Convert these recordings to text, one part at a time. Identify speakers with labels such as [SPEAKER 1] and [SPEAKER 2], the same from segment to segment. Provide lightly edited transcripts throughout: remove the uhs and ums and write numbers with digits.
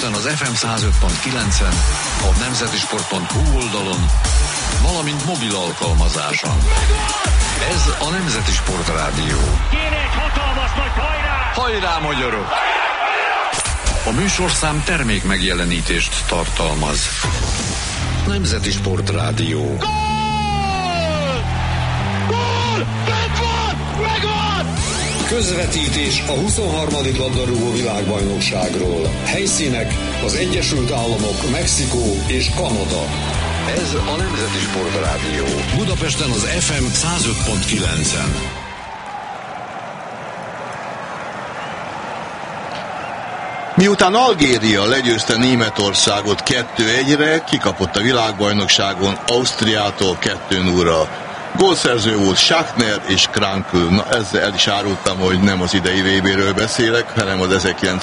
[SPEAKER 1] Budapesten az FM 105.9-en, a nemzetisport.hu oldalon, valamint mobil alkalmazáson. Ez a Nemzeti Sport Rádió.
[SPEAKER 2] Kéne egy hatalmas nagy hajrá!
[SPEAKER 1] Hajrá, magyarok! A műsorszám termék megjelenítést tartalmaz. Nemzeti Sport Rádió.
[SPEAKER 2] Gól! Gól! Megvan! Megvan!
[SPEAKER 3] Közvetítés a 23. labdarúgó világbajnokságról. Helyszínek az Egyesült Államok, Mexikó és Kanada.
[SPEAKER 1] Ez a Nemzeti Sport Rádió. Budapesten az FM 105.9-en.
[SPEAKER 4] Miután Algéria legyőzte Németországot 2-1-re, kikapott a világbajnokságon Ausztriától 2-0-ra. Gólszerző volt Schachner és Krankl. Na, ezzel el is árultam, hogy nem az idei VB-ről beszélek, hanem az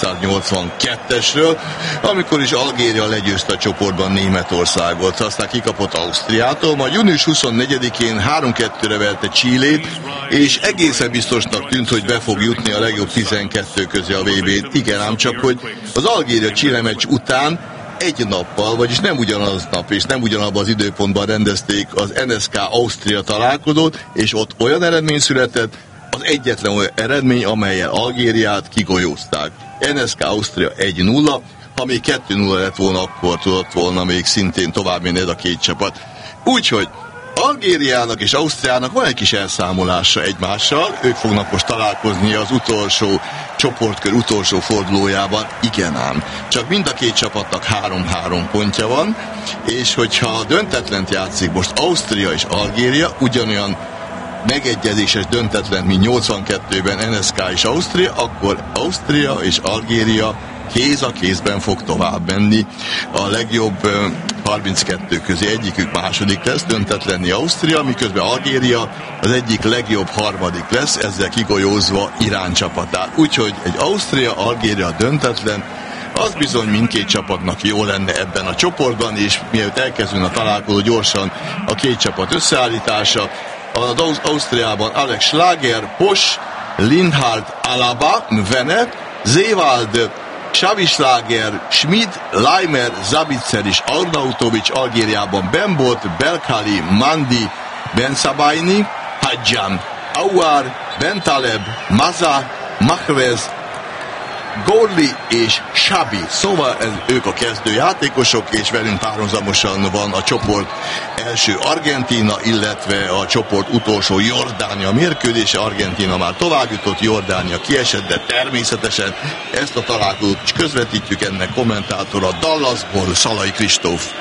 [SPEAKER 4] 1982-esről, amikor is Algéria legyőzte a csoportban Németországot. Aztán kikapott Ausztriától, majd június 24-én 3-2-re verte Chilét, és egészen biztosnak tűnt, hogy be fog jutni a legjobb 12 közé a VB-t. Igen, ám csak, hogy az Algéria-Chile meccs után egy nappal, vagyis nem ugyanaz nap és nem ugyanabban az időpontban rendezték az NSK Ausztria találkozót, és ott olyan eredmény született, az egyetlen olyan eredmény, amellyel Algériát kigolyózták. NSK Ausztria 1-0, ha még 2-0 lett volna, akkor tudott volna még szintén tovább menni ez a két csapat. Úgyhogy Algériának és Ausztriának van egy kis elszámolása egymással, ők fognak most találkozni az utolsó csoportkör utolsó fordulójában, igen ám. Csak mind a két csapatnak 3-3 pontja van, és hogyha döntetlent játszik most Ausztria és Algéria, ugyanolyan megegyezéses döntetlen, mint 82-ben NSK és Ausztria, akkor Ausztria és Algéria kéz a kézben fog tovább menni. A legjobb 32 közé egyikük második lesz, döntetlenni Ausztria, miközben Algéria az egyik legjobb harmadik lesz, ezzel kigolyózva Irán csapatát. Úgyhogy egy Ausztria-Algéria döntetlen, az bizony mindkét csapatnak jó lenne ebben a csoportban, és mielőtt elkezdődne a találkozó, gyorsan a két csapat összeállítása. Az Ausztriában Alex Schlager, Posch, Linhart, Alaba, Mvene, Zewald, Xavi Schlager, Schmid, Leimer, Zabitzer és Arnautovic, Algériában Bembot, Belkali, Mandi, Bensabaini, Hadjan, Aouar, Bentaleb, Maza, Mahrez, Gorli és Xabi. Szóval ők a kezdő játékosok, és velünk párhuzamosan van a csoport első Argentína, illetve a csoport utolsó Jordánia mérkőzése. Argentína már továbbjutott, Jordánia kiesett, de természetesen ezt a találkozót is közvetítjük, ennek kommentátora Dallasból Szalai Kristóf.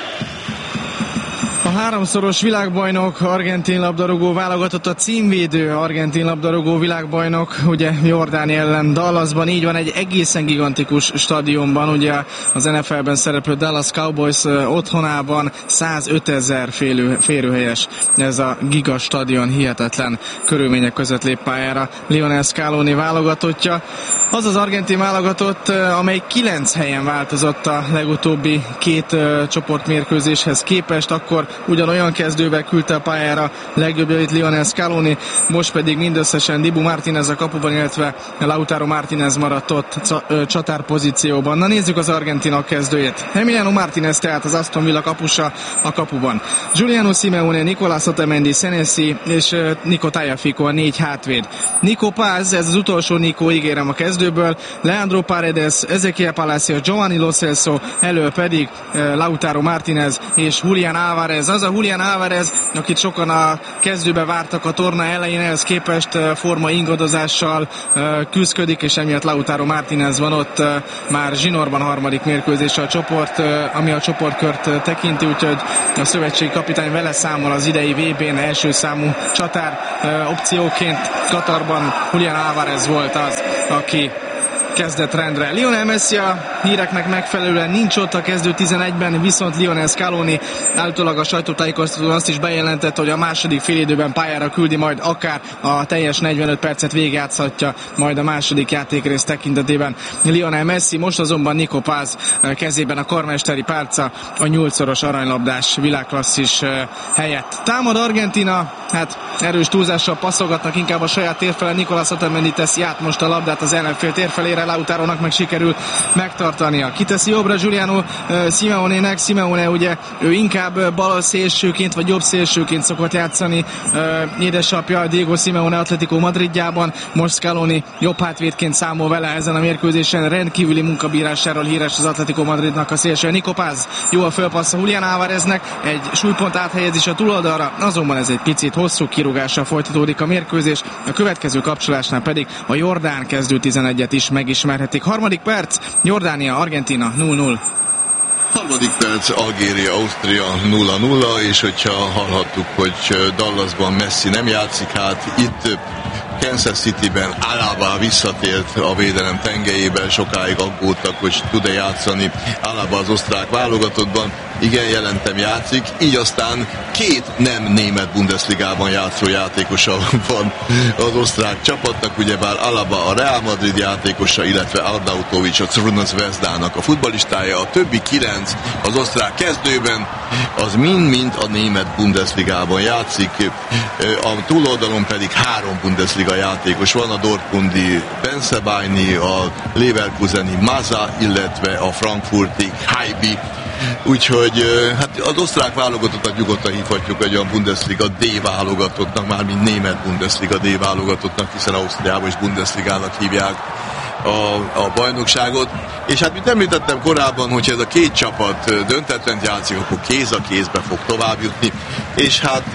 [SPEAKER 5] A háromszoros világbajnok, argentin labdarúgó válogatott, a címvédő argentin labdarúgó világbajnok, ugye Jordánia ellen Dallasban, így van, egy egészen gigantikus stadionban, ugye az NFL-ben szereplő Dallas Cowboys otthonában 105 000 férőhelyes ez a giga stadion, hihetetlen körülmények között lép pályára Lionel Scaloni válogatottja. Az az argentin válogatott, amely 9 helyen változott a legutóbbi két csoportmérkőzéshez képest, akkor ugyanolyan kezdővel küldte a pályára legjobbjait Lionel Scaloni, most pedig mindösszesen Dibu Martínez a kapuban, illetve Lautaro Martínez maradt ott csatárpozícióban. Na nézzük az argentinok kezdőjét. Emiliano Martínez tehát az Aston Villa kapusa a kapuban. Giuliano Simeone, Nicolás Otamendi, Senesi és Nico Tagliafico a 4 hátvéd. Nico Paz, ez az utolsó Nico, ígérem a kezdőből, Leandro Paredes, Ezequiel Palacios, Giovanni Lo Celso, elől pedig Lautaro Martínez és Julián Álvarez. Az a Julián Álvarez, akit sokan a kezdőbe vártak a torna elején, ehhez képest forma ingadozással küzdködik, és emiatt Lautaro Martínez van ott már zsinórban a harmadik mérkőzése a csoport, ami a csoportkört tekinti, úgyhogy a szövetségi kapitány vele számol az idei VB-n első számú csatár opcióként. Katarban Julián Álvarez volt az, aki kezdett rendre. Lionel Messi a híreknek megfelelően nincs ott a kezdő 11-ben, viszont Lionel Scaloni állítólag a sajtótájékoztatón azt is bejelentette, hogy a második félidőben pályára küldi, majd akár a teljes 45 percet végigjátszhatja majd a második játékrész tekintetében Lionel Messi. Most azonban Nico Paz kezében a karmesteri pálca a 8-szoros aranylabdás világklasszis helyett. Támad Argentína, hát erős túlzással passzolgatnak, inkább a saját térfele. Nicolas Otamendi teszi át most a labdát az ellenfél térfelére, Lautarónak meg sikerül megtartania. Kiteszi jobbra Giuliano Simeonének. Simeone ugye ő inkább bal szélsőként vagy jobb szélsőként szokott játszani édesapja Diego Simeone Atletico Madridjában, most Scaloni jobb hátvédként számol vele ezen a mérkőzésen. Rendkívüli munkabírásáról híres az Atletico Madridnak a szélső. Nico Paz jó a fölpassza Julián Álvareznek, egy súlypont áthelyezés a túloldalra, azonban ez egy picit hosszú kirúgással folytatódik a mérkőzés, a következő kapcsolásnál pedig a jordán kezdő 11-et is megismerhetik. Harmadik perc, Jordánia, Argentína 0-0.
[SPEAKER 4] Harmadik perc, Algéria, Ausztria 0-0, és hogyha hallhattuk, hogy Dallasban Messi nem játszik, hát itt Kansas Cityben Alaba visszatért a védelem tengelyében, sokáig aggódtak, hogy tud-e játszani Alaba az osztrák válogatottban. Igen, jelentem játszik, így aztán két nem német Bundesligában játszó játékosa van az osztrák csapatnak, ugyebár Alaba a Real Madrid játékosa, illetve Arnautovic a Crvena Zvezdának a futballistája, a többi 9 az osztrák kezdőben, az mind-mind a német Bundesligában játszik, a túloldalon pedig 3 Bundesliga játékos van, a Dortmundi Bensebaini, a Leverkuseni Maza, illetve a frankfurti Haibi. Úgyhogy hát az osztrák válogatottat nyugodtan hívhatjuk egy olyan Bundesliga D válogatottnak, mármint német Bundesliga D válogatottnak, hiszen Ausztriában is Bundesligának hívják a bajnokságot. És hát, mint említettem korábban, hogyha ez a két csapat döntetlent játszik, akkor kéz a kézbe fog tovább jutni. És hát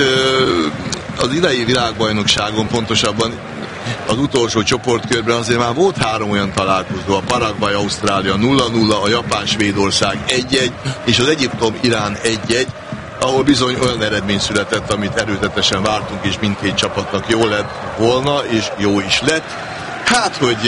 [SPEAKER 4] az idei világbajnokságon, pontosabban az utolsó csoportkörben azért már volt 3 olyan találkozó, a Paraguay, Ausztrália 0-0, a Japán-Svédország 1-1, és az Egyiptom-Irán 1-1, ahol bizony olyan eredmény született, amit erőtetesen vártunk, és mindkét csapatnak jó lett volna, és jó is lett. Hát, hogy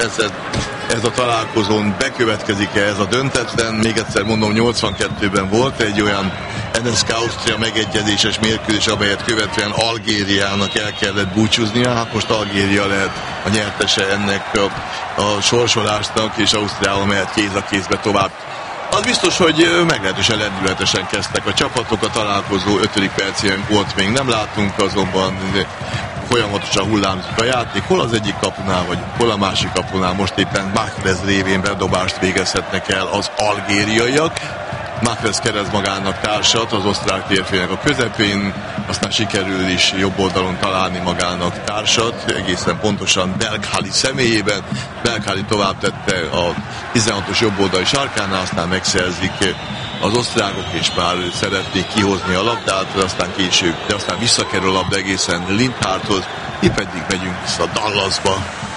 [SPEAKER 4] ez a találkozón bekövetkezik-e ez a döntetlen, még egyszer mondom, 82-ben volt egy olyan NSK Ausztria megegyezéses mérkőzés, amelyet követően Algériának el kellett búcsúznia. Hát most Algéria lehet a nyertese ennek a sorsolásnak, és Ausztriával mehet kéz a kézbe tovább. Az biztos, hogy meglehetősen lendületesen kezdtek a csapatok, a találkozó 5. percén gólt még nem látunk, azonban folyamatosan hullámzik a játék, hol az egyik kapunál, vagy hol a másik kapunál. Most éppen Mahrez révén bedobást végezhetnek el az algériaiak. Mahrez kerez magának társat az osztrák térfének a közepén, aztán sikerül is jobb oldalon találni magának társat, egészen pontosan Belkhali személyében. Belkhali tovább tette a 16-os jobb oldali sarkánál, aztán megszerzik az osztrákok, és már szeretnék kihozni a labdát, aztán később, de aztán visszakerül a labda egészen Lindhardthoz, mi pedig megyünk vissza Dallasba.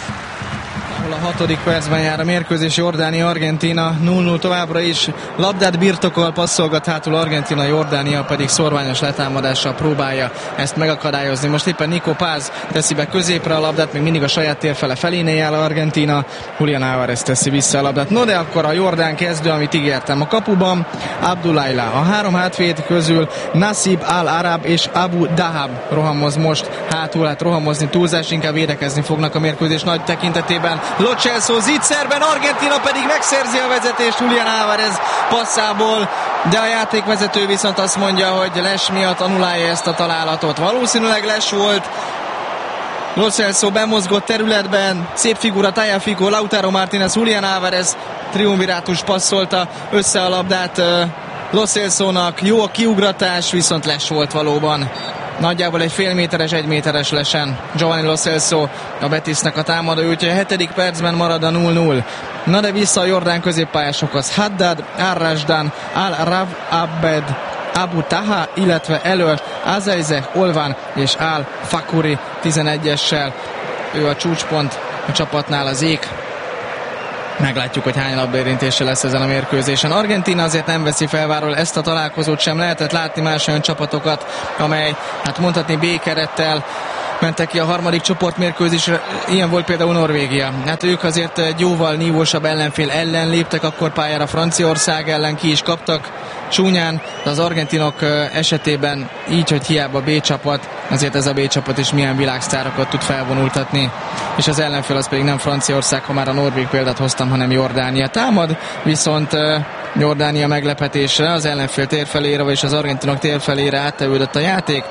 [SPEAKER 5] A 6. percben jár a mérkőzés, Jordánia-Argentína 0-0 továbbra is. Labdát birtokol, passzolgat hátul Argentína, Jordánia pedig szorványos letámadással próbálja ezt megakadályozni. Most éppen Nico Paz teszi be középre a labdát, még mindig a saját térfele felénél áll Argentína. Julián Álvarez teszi vissza a labdát. No, de akkor a jordán kezdő, amit ígértem a kapuban, Abdullaila. A 3 hátvéd közül Nasib Al-Arab és Abu Dahab rohamoz most hátul, hát rohamozni túlzás, inkább védekezni fognak a mérkőzés nagy tekintetében. Lo Celso zicserben, Argentína pedig megszerzi a vezetést Julián Álvarez passzából, de a játékvezető viszont azt mondja, hogy Les miatt annulálja ezt a találatot. Valószínűleg Les volt. Lo Celso bemozgott területben, szép figura, Tagliafico, Lautaro Martínez, Julián Álvarez triumvirátus passzolta össze a labdát Lo Celsónak. Jó a kiugratás, viszont Les volt valóban. Nagyjából egy fél méteres, 1 méteres lesen Giovanni Lo Celso a Betisnek a támadó, úgyhogy a 7. percben marad a 0-0. Na de vissza a jordán középpályásokhoz. Haddad, Al-Rajdan, Al-Rav Abed, Abu Taha, illetve elől Azaize, Olvan és Al-Fakuri 11-essel. Ő a csúcspont a csapatnál, az ék. Meglátjuk, hogy hány labdaérintése lesz ezen a mérkőzésen. Argentína azért nem veszi felváról, ezt a találkozót sem lehetett látni más olyan csapatokat, amely, hát mondhatni B-kerettel mentek ki a 3. csoportmérkőzésre. Ilyen volt például Norvégia. Hát ők azért egy jóval nívósabb ellenfél ellen léptek akkor pályára, Franciaország ellen ki is kaptak csúnyán, de az argentinok esetében így, hogy hiába B csapat, azért ez a B csapat is milyen világsztárokat tud felvonultatni, és az ellenfél az pedig nem Franciaország, ha már a norvég példát hoztam, hanem Jordánia. Támad viszont Jordánia meglepetésre az ellenfél térfelére, vagyis az argentinok térfelére áttevődött a játék.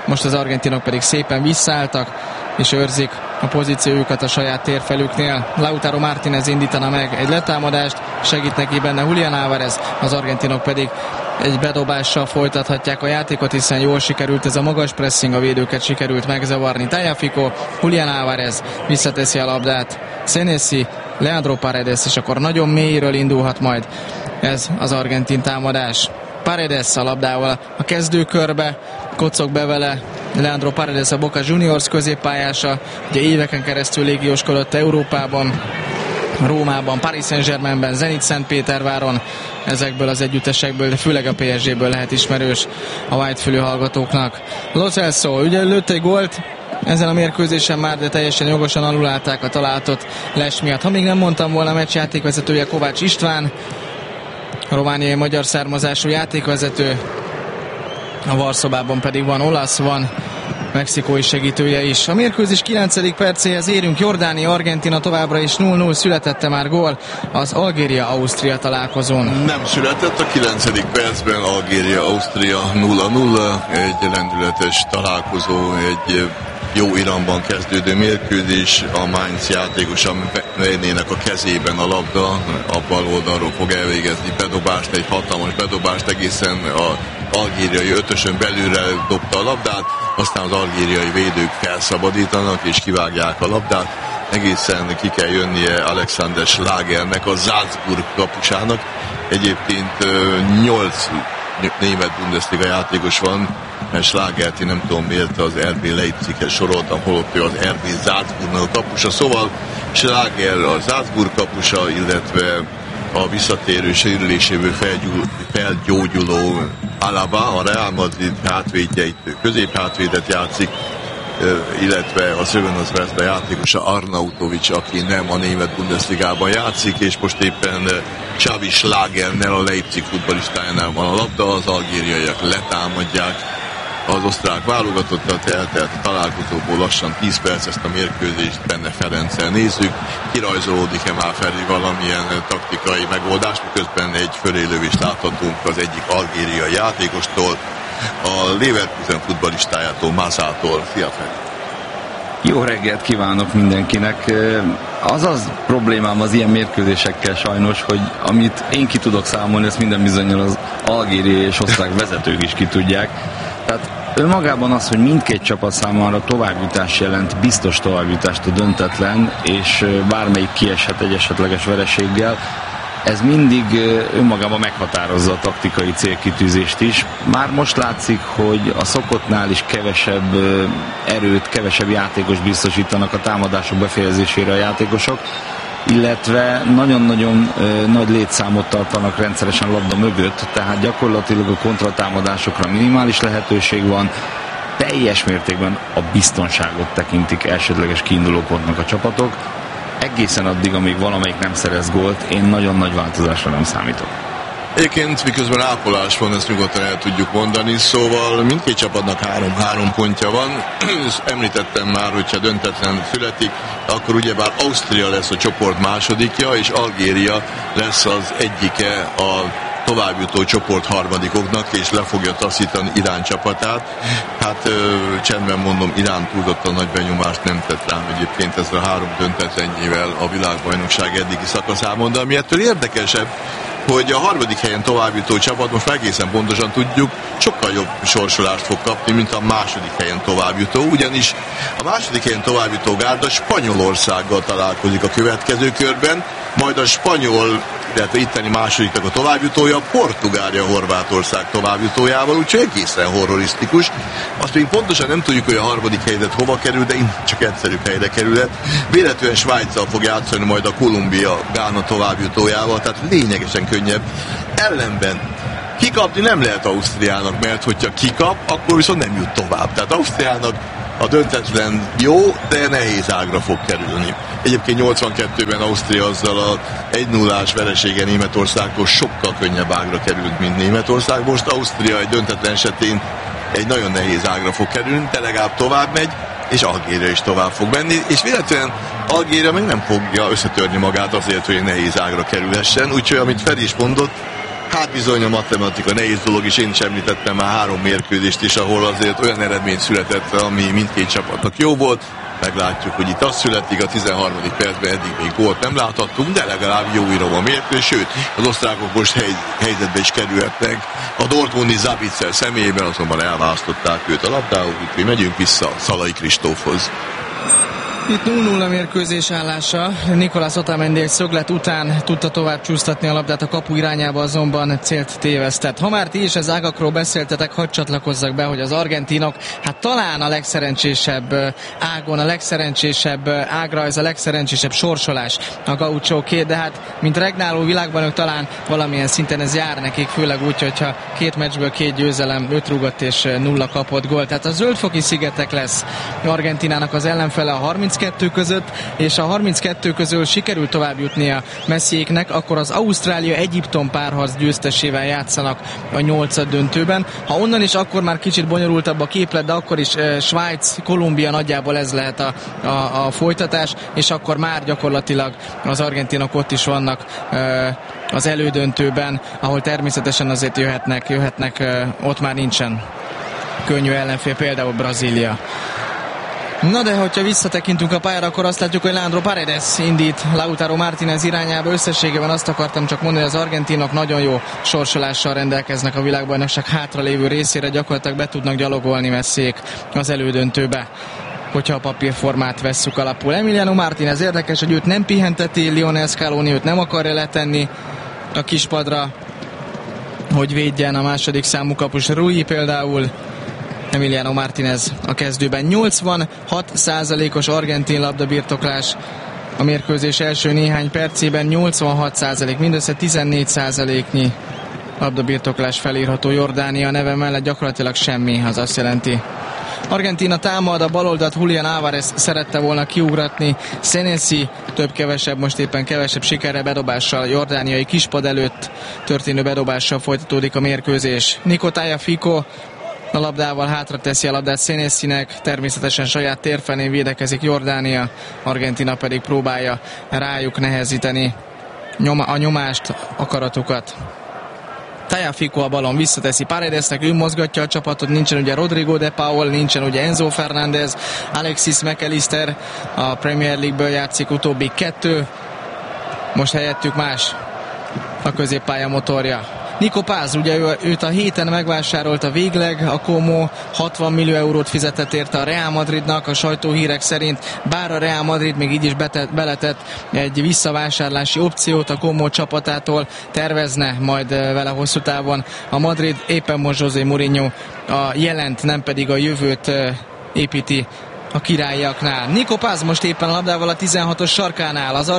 [SPEAKER 5] most az argentinok pedig szépen visszaálltak, és őrzik a pozíciójukat a saját térfelüknél. Lautaro Martínez indítana meg egy letámadást, segít neki benne Julián Álvarez, az argentinok pedig egy bedobással folytathatják a játékot, hiszen jól sikerült ez a magas pressing, a védőket sikerült megzavarni. Tagliafico, Julián Álvarez visszateszi a labdát, Senesi, Leandro Paredes, és akkor nagyon mélyről indulhat majd ez az argentin támadás. Paredes a labdával a kezdőkörbe, kocog be vele Leandro Paredes, a Boca Juniors középpályása, ugye éveken keresztül légióskodott Európában, Rómában, Paris Saint-Germainben, Zenit Szentpéterváron, ezekből az együttesekből, de főleg a PSG-ből lehet ismerős a whitefülű hallgatóknak. Lo Celso ugye lőtt egy gólt ezen a mérkőzésen már, de teljesen jogosan alulálták a találatot les miatt. Ha még nem mondtam volna, a meccs játékvezetője Kovács István, romániai magyar származású játékvezető, a Varszobában pedig van olasz, van mexikói segítője is. A mérkőzés 9. percéhez érünk. Jordánia, Argentina továbbra is 0-0, születette már gól az Algéria-Ausztria találkozón.
[SPEAKER 4] Nem született a 9. percben, Algéria-Ausztria 0-0, egy lendületes találkozó, egy jó iramban kezdődő mérkőzés, a Mainz játékosa Meinének a kezében a labda, a bal oldalról fog elvégezni bedobást, egy hatalmas bedobást, egészen a algériai ötösön belülre dobta a labdát, aztán az algériai védők felszabadítanak és kivágják a labdát, egészen ki kell jönnie Alexander Schlagernek, a Salzburg kapusának. Egyébként 8 német Bundesliga játékos van, mert Schlagert én nem tudom miért az RB Leipzighez soroltam, holott ő az RB Salzburgnak a kapusa, szóval Schlager a Salzburg kapusa, illetve a visszatérő sérüléséből felgyógyuló Alaba, a Real Madrid hátvédje, itt középhátvédet játszik, illetve a Crvena játékosa Arnautovic, aki nem a német Bundesligában játszik, és most éppen Xavi Schlagernel, a Leipzig futballistájánál van a labda, az algériaiak letámadják az osztrák válogatottat, eltelt a találkozóból lassan 10 perc, ezt a mérkőzést Benne Ferenccel nézzük, kirajzolódik-e már felé valamilyen taktikai megoldás, miközben egy fölélövést láthatunk az egyik algériai játékostól, a Leverkusen futballistájától, Mazától. Szia, Feri!
[SPEAKER 6] Jó reggelt kívánok mindenkinek! Az problémám az ilyen mérkőzésekkel sajnos, hogy amit én ki tudok számolni, ezt minden bizonnyal az algériai és osztrák vezetők is ki tudják. Tehát önmagában az, hogy mindkét csapat számára továbbjutás jelent, biztos továbbjutást a döntetlen, és bármelyik kieshet egy esetleges vereséggel, ez mindig önmagában meghatározza a taktikai célkitűzést is. Már most látszik, hogy a szokottnál is kevesebb erőt, kevesebb játékos biztosítanak a támadások befejezésére a játékosok, illetve nagyon-nagyon nagy létszámot tartanak rendszeresen a labda mögött, tehát gyakorlatilag a kontratámadásokra minimális lehetőség van, teljes mértékben a biztonságot tekintik elsődleges kiindulópontnak a csapatok. Egészen addig, amíg valamelyik nem szerez gólt, én nagyon nagy változásra nem számítok.
[SPEAKER 4] Egyébként miközben ápolás van, ezt nyugodtan el tudjuk mondani, szóval mindkét csapatnak 3 pontja van. Említettem már, hogyha döntetlen születik, akkor ugyebár Ausztria lesz a csoport másodikja, és Algéria lesz az egyike a továbbjutó csoport harmadikoknak, és le fogja taszítani Irán csapatát. Hát csendben mondom, Irán túlzottan nagy benyomást nem tett rám egyébként ezzel a 3 döntetlenjével a világbajnokság eddigi szakaszában, de ami ettől érdekesebb, hogy a harmadik helyen továbbjutó csapat, most egészen pontosan tudjuk, sokkal jobb sorsolást fog kapni, mint a második helyen továbbjutó, ugyanis a második helyen továbbjutó gárda Spanyolországgal találkozik a következő körben, majd a spanyol, illetve itteni másodiknak a továbbjutója Portugália Horvátország továbbjutójával, úgyhogy egészen horrorisztikus. Azt még pontosan nem tudjuk, hogy a harmadik helyzet hova kerül, de csak egyszerűbb helyre kerülhet. Véletlenül Svájccal fog játszani majd a Kolumbia Gána továbbjutójával, tehát lényegesen könnyebb. Ellenben kikapni nem lehet Ausztriának, mert hogyha kikap, akkor viszont nem jut tovább. Tehát Ausztriának a döntetlen jó, de nehéz ágra fog kerülni. Egyébként 82-ben Ausztria azzal a 1-0-ás veresége Németországtól sokkal könnyebb ágra került, mint Németország. Most Ausztria egy döntetlen esetén egy nagyon nehéz ágra fog kerülni, de legalább tovább megy, és Algéria is tovább fog menni, és véletlenül Algéria meg nem fogja összetörni magát azért, hogy egy nehéz ágra kerülhessen, úgyhogy amit Feri is mondott, Hát bizony a matematika nehéz dolog, és én is említettem már 3 mérkőzést is, ahol azért olyan eredmény született, ami mindkét csapatnak jó volt. Meglátjuk, hogy itt az születik, a 13. percben eddig még gólt nem láthattunk, de legalább jó írom a mérkőzés, sőt, az osztrákok most helyzetbe is kerülhetnek. A dortmundi Zabitzer személyében azonban elválasztották őt a labdához, úgyhogy megyünk vissza Szalai Kristófhoz.
[SPEAKER 5] Itt 0-0 mérkőzés állása. Nicolas Otamendi egy szöglet után tudta tovább csúsztatni a labdát a kapu irányába, azonban célt tévesztett. Ha már ti is az ágakról beszéltetek, hadd csatlakozzak be, hogy az argentinok hát talán a legszerencsésebb ágon, a legszerencsésebb ágrajz, a legszerencsésebb sorsolás a gauchóké, de hát mint regnáló világbajnok talán valamilyen szinten ez jár nekik, főleg úgy, hogyha 2 meccsből 2 győzelem, 5 rúgott és 0 kapott gólt. Tehát a Zöld-foki szigetek lesz Argentinának az ellenfele a 32 között, és a 32 közül sikerült tovább jutnia Messiéknek, akkor az Ausztrália-Egyiptom párharc győztesével játszanak a 8. döntőben. Ha onnan is, akkor már kicsit bonyolultabb a képlet, de akkor is Svájc, Kolumbia, nagyjából ez lehet a folytatás, és akkor már gyakorlatilag az argentinok ott is vannak az elődöntőben, ahol természetesen azért jöhetnek, ott már nincsen könnyű ellenfél, például Brazília. Na de, hogyha visszatekintünk a pályára, akkor azt látjuk, hogy Leandro Paredes indít Lautaro Martínez irányába. Összességében azt akartam csak mondani, hogy az argentinok nagyon jó sorsolással rendelkeznek a világbajnokság hátralévő részére, gyakorlatilag be tudnak gyalogolni Messiék az elődöntőbe, hogyha a papírformát vesszük alapul. Emiliano Martínez érdekes, hogy őt nem pihenteti Lionel Scaloni, őt nem akarja letenni a kispadra, hogy védjen a második számú kapus Rui például. Emiliano Martínez a kezdőben. 86%-os argentin labdabirtoklás a mérkőzés első néhány percében, 86%, mindössze 14%-nyi labdabirtoklás felírható Jordánia neve mellett, gyakorlatilag semmi, az azt jelenti. Argentína támad, a baloldalt Julián Álvarez szerette volna kiugratni, Senesi több-kevesebb, most éppen kevesebb sikerre bedobással, jordániai kispad előtt történő bedobással folytatódik a mérkőzés. Nico Tagliafico a labdával hátra teszi a labdát Senesinek, természetesen saját térfelén védekezik Jordánia, Argentína pedig próbálja rájuk nehezíteni a nyomást, akaratukat. Tagliafico a balon visszateszi Paredesnek, ő mozgatja a csapatot, nincsen ugye Rodrigo de Paul, nincsen ugye Enzo Fernández, Alexis McAllister a Premier League-ből játszik, utóbbi 2, most helyettük más a középpálya motorja. Nico Paz, ugye őt a héten megvásárolta végleg, a Como 60 millió eurót fizetett érte a Real Madridnak, a sajtóhírek szerint, bár a Real Madrid még így is beletett egy visszavásárlási opciót a Como csapatától, tervezne majd vele hosszú távon. A Madrid éppen most José Mourinho a jelent, nem pedig a jövőt építi a királyiaknál. Nico Paz most éppen a labdával a 16-os sarkánál. Az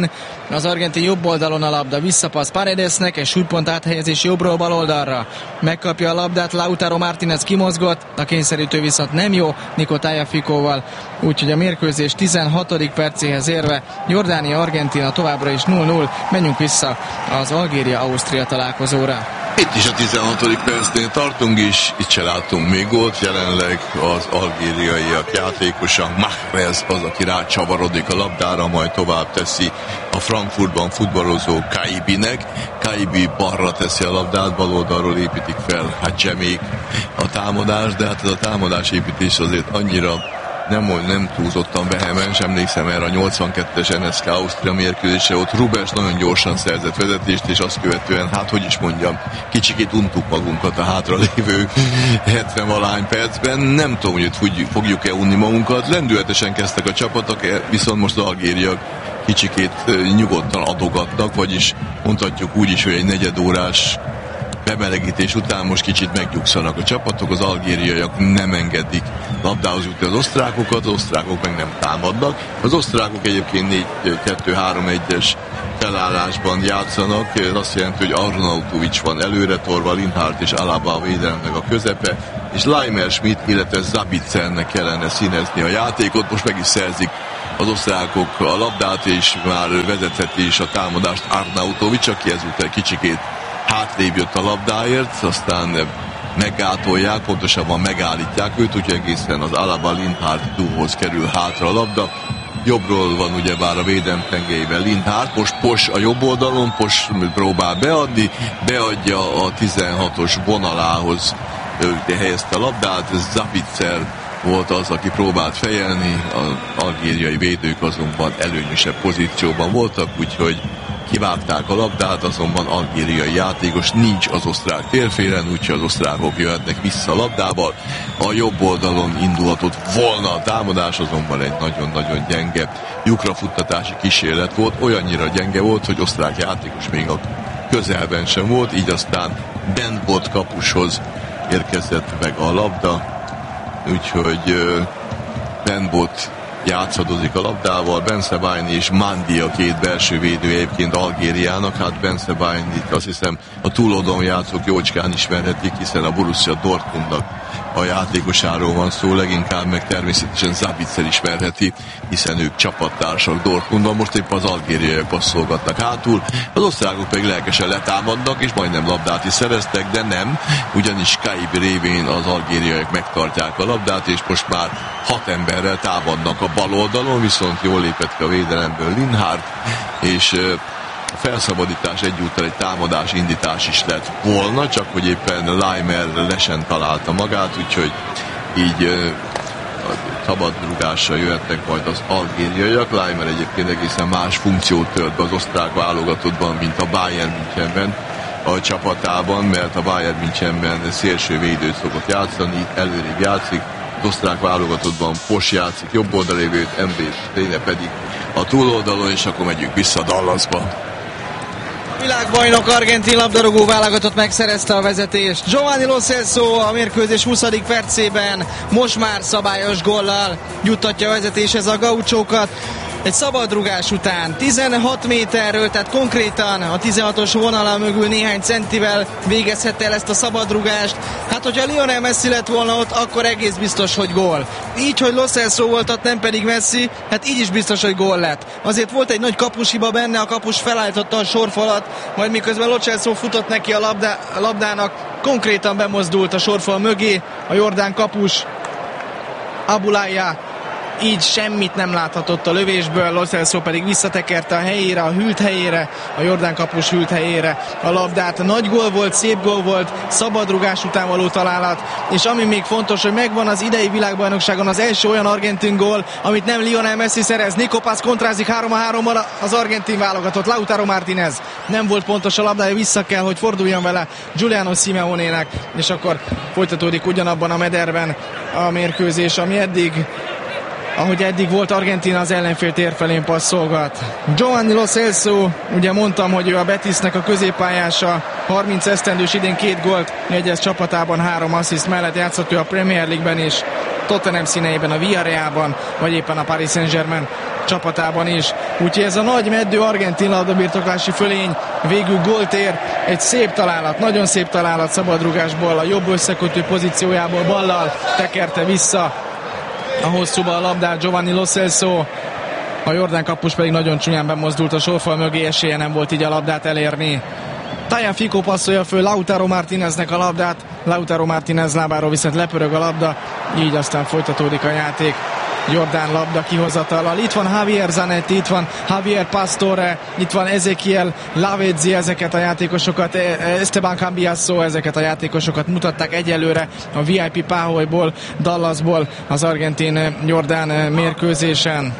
[SPEAKER 5] argentin jobb oldalon a labda. Visszapassz Paredesnek, egy súlypont áthelyezés jobbról bal oldalra. Megkapja a labdát, Lautaro Martínez kimozgott, a kényszerítő viszont nem jó Nico Tagliaficóval. Úgyhogy a mérkőzés 16. percéhez érve Jordánia-Argentína továbbra is 0-0. Menjünk vissza az Algéria-Ausztria találkozóra.
[SPEAKER 4] Itt is a 16. percnél tartunk is, itt se látunk még gólt, jelenleg az algériaiak játékosa, Mahrez az, aki rácsavarodik a labdára, majd tovább teszi a Frankfurtban futballozó Kaibinek. Kaibi balra teszi a labdát, bal oldalról építik fel Hadjemék a támadás, de hát ez a támadásépítés azért annyira nem túlzottan vehemens, emlékszem erre a 82-es NSK Ausztria mérkőzésre, ott Rubens nagyon gyorsan szerzett vezetést, és azt követően, hát hogy is mondjam, kicsikét untuk magunkat a hátralévő 70-valány percben. Nem tudom, hogy fogjuk-e unni magunkat. Lendületesen kezdtek a csapatok, viszont most az algériak kicsikét nyugodtan adogatnak, vagyis mondhatjuk úgy is, hogy egy negyedórás bemelegítés után most kicsit megnyugszanak a csapatok, az algériaiak nem engedik labdához jutni az osztrákok meg nem támadnak. Az osztrákok egyébként 4-2-3-1-es felállásban játszanak, ez azt jelenti, hogy Arnautovic van előre torva, Linhart és Alaba a védelemnek a közepe, és Leimer Schmidt, illetve Zabitzernek kellene színezni a játékot, most meg is szerzik az osztrákok a labdát, és már vezetheti is a támadást Arnautovic, aki ezúttal kicsikét hátrébb jött a labdáért, aztán meggátolják, pontosabban megállítják őt, úgyhogy egészen az Alaba-Linhart duóhoz kerül hátra a labda. jobbról van ugyebár a védelem tengelyben Linhart, most Pos a jobb oldalon, Pos próbál beadni, beadja a 16-os vonalához, helyezte a labdát, Zabitzer volt az, aki próbált fejelni, az algériai védők azonban előnyösebb pozícióban voltak, úgyhogy kivágták a labdát, azonban algériai játékos nincs az osztrák térfélen, úgyhogy az osztrákok jöhetnek vissza a labdával. A jobb oldalon indulhatott volna a támadás, azonban egy nagyon-nagyon gyenge lyukrafuttatási kísérlet volt, olyannyira gyenge volt, hogy osztrák játékos még a közelben sem volt, így aztán Benbot kapushoz érkezett meg a labda, úgyhogy Benbot játszadozik a labdával, Bensebaini és Mandi a két belső védő egyébként Algériának, hát Bensebainit azt hiszem a túloldalon játszók jócskán ismerhetik, hiszen a Borussia Dortmundnak a játékosáról van szó, leginkább meg természetesen Zabitzer ismerheti, hiszen ők csapattársak Dortmundban, most épp az algériaiak passzolgatnak hátul, az osztrákok pedig lelkesen letámadnak, és majdnem labdát is szereztek, de nem, ugyanis Kaib révén az algériaiak megtartják a labdát, és most már 6 emberrel támadnak a bal oldalon, viszont jól lépett ki a védelemből Linhart, és a felszabadítás egyúttal egy támadás indítás is lett volna, csak hogy éppen Leimer lesen találta magát, úgyhogy így szabad rúgással jöhetnek majd az algériaiak. Leimer egyébként egészen más funkciót tölt be az osztrák válogatottban, mint a Bayern Münchenben a csapatában, mert a Bayern Münchenben szélső védőt szokott játszani, itt előrébb játszik, az osztrák válogatottban Pos játszik jobb oldalévőt, Mbappé pedig a túloldalon, és akkor megyünk vissza Dallasba.
[SPEAKER 5] Világbajnok argentin labdarúgó válogatott megszerezte a vezetést. Giovanni Lo Celso a mérkőzés 20. percében most már szabályos góllal juttatja a vezetéshez a gauchókat. Egy szabadrugás után 16 méterről, tehát konkrétan a 16-os vonala mögül néhány centivel végezhette el ezt a szabadrugást. Hát, hogyha Lionel Messi lett volna ott, akkor egész biztos, hogy gól. Így, hogy Lo Celso volt ott, nem pedig Messi, hát így is biztos, hogy gól lett. Azért volt egy nagy kapushiba benne, a kapus felállította a sorfalat, majd miközben Lo Celso futott neki a labdának, konkrétan bemozdult a sorfal mögé, a jordán kapus Abulaya így semmit nem láthatott a lövésből, Lo Celso pedig visszatekerte a helyére, a hűlt helyére, a jordán kapus hűlt helyére a labdát. Nagy gól volt, szép gól volt, szabadrugás után való találat, és ami még fontos, hogy megvan az idei világbajnokságon az első olyan argentin gól, amit nem Lionel Messi szerez. Nico Paz kontrázik 3-3-mal az argentin válogatott. Lautaro Martínez nem volt pontos a labdája, vissza kell, hogy forduljon vele Giuliano Simeonének, és akkor folytatódik ugyanabban a mederben a mérkőzés, ami ahogy eddig volt, Argentína az ellenfél térfelén passzolgat. Giovanni Lo Celso, ugye mondtam, hogy ő a Betisnek a középpályása, 30 esztendős, idén 2 gólt jegyez csapatában, 3 assziszt mellett játszott ő a Premier League-ben is, Tottenham színeiben, a Villarrealban, vagy éppen a Paris Saint-Germain csapatában is. Úgyhogy ez a nagy meddő argentin labdabirtoklási fölény végül gólt ér. Egy szép találat, nagyon szép találat szabadrugásból, a jobb összekötő pozíciójából ballal tekerte vissza a hosszúba a labdát Giovanni Lo Celso. A jordán kapus pedig nagyon csúnyán bemozdult a sorfal mögé, esélye nem volt így a labdát elérni. Tagliafico passzolja föl Lautaro Martíneznek a labdát, Lautaro Martínez lábáról viszont lepörög a labda, így aztán folytatódik a játék. Jordán labda kihozatallal. Itt van Javier Zanetti, itt van Javier Pastore, itt van Ezequiel Lavezzi, ezeket a játékosokat, Esteban Cambiasso, ezeket a játékosokat mutatták egyelőre a VIP Páholyból, Dallasból az argentin-jordán mérkőzésen.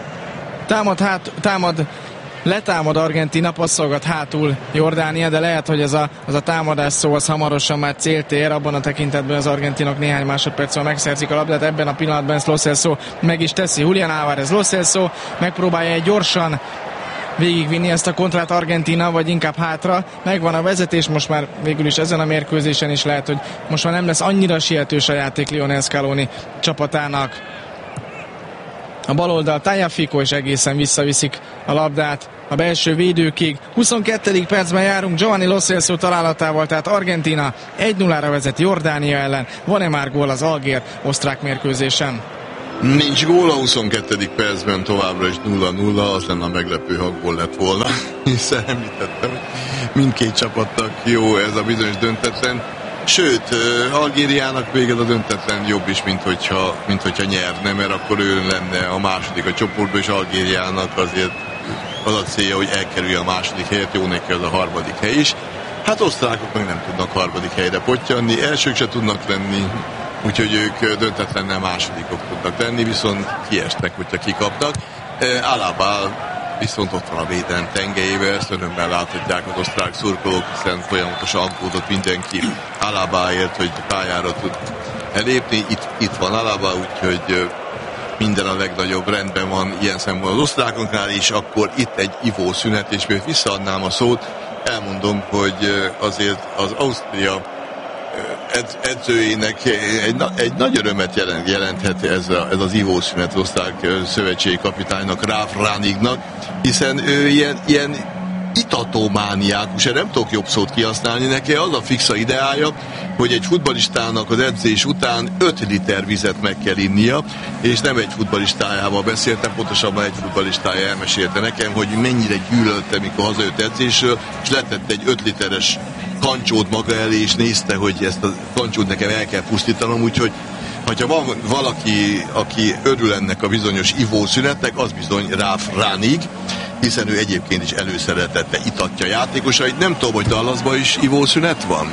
[SPEAKER 5] Letámad Argentína, passzolgat hátul Jordánia, de lehet, hogy az a támadás szó az hamarosan már célt ér, abban a tekintetben az argentinok néhány másodperccel megszerzik a labdát, ebben a pillanatban ezt Lo Celso meg is teszi. Julián Álvarez, Lo Celso megpróbálja egy gyorsan végigvinni ezt a kontrát Argentína, vagy inkább hátra. Megvan a vezetés, most már végül is ezen a mérkőzésen is lehet, hogy most már nem lesz annyira sietős a játék Lionel Scaloni csapatának. A baloldal Tagliafico, és egészen visszaviszik a labdát a belső védőkig. 22. percben járunk Giovanni Lo Celso találatával, tehát Argentína 1-0-ra vezet Jordánia ellen. Van-e már gól az algér-osztrák mérkőzésen?
[SPEAKER 4] Nincs gól, a 22. percben továbbra is 0-0, az lenne a meglepő, ha gól lett volna, hiszen említettem, mindkét csapatnak jó ez a bizonyos döntetlen. Sőt, Algériának végül a döntetlen jobb is, mint hogyha nyerne, mert akkor ő lenne a második a csoportban, és Algériának azért az a célja, hogy elkerülje a második helyet, jó neki az a harmadik hely is. Hát osztrákok meg nem tudnak harmadik helyre pottyanni, elsők se tudnak lenni, úgyhogy ők döntetlennel másodikok tudnak lenni, viszont kiestek, hogyha kikapnak. Alaba viszont ott van a védelem tengelyével, ezt örömmel láthatják az osztrák szurkolók, hiszen folyamatosan aggódott mindenki Alabáért, hogy pályára tud elépni. Itt van Alaba, úgyhogy minden a legnagyobb rendben van ilyen szempontból az osztrákoknál, és akkor itt egy ivószünet, és még visszaadnám a szót, elmondom, hogy azért az Ausztria edzőjének egy nagy örömet jelenthet ez az ivószünet az osztrák szövetségi kapitánynak, Ralf Rangnicknak, hiszen ő ilyen itatómániákus, nem tudok jobb szót kihasználni, neki az a fixa ideája, hogy egy futballistának az edzés után 5 liter vizet meg kell innia, és nem egy futballistájával beszéltem, pontosabban egy futballistája elmesélte nekem, hogy mennyire gyűlölte, mikor hazajött edzésről, és letett egy 5 literes kancsót maga elé, és nézte, hogy ezt a kancsót nekem el kell pusztítanom, úgyhogy ha van valaki, aki örül ennek a bizonyos ivószünetnek, az bizony Ralf Rangnick, hiszen ő egyébként is előszeretette itatja játékosait. Nem tudom, hogy Dallasban is ivószünet van?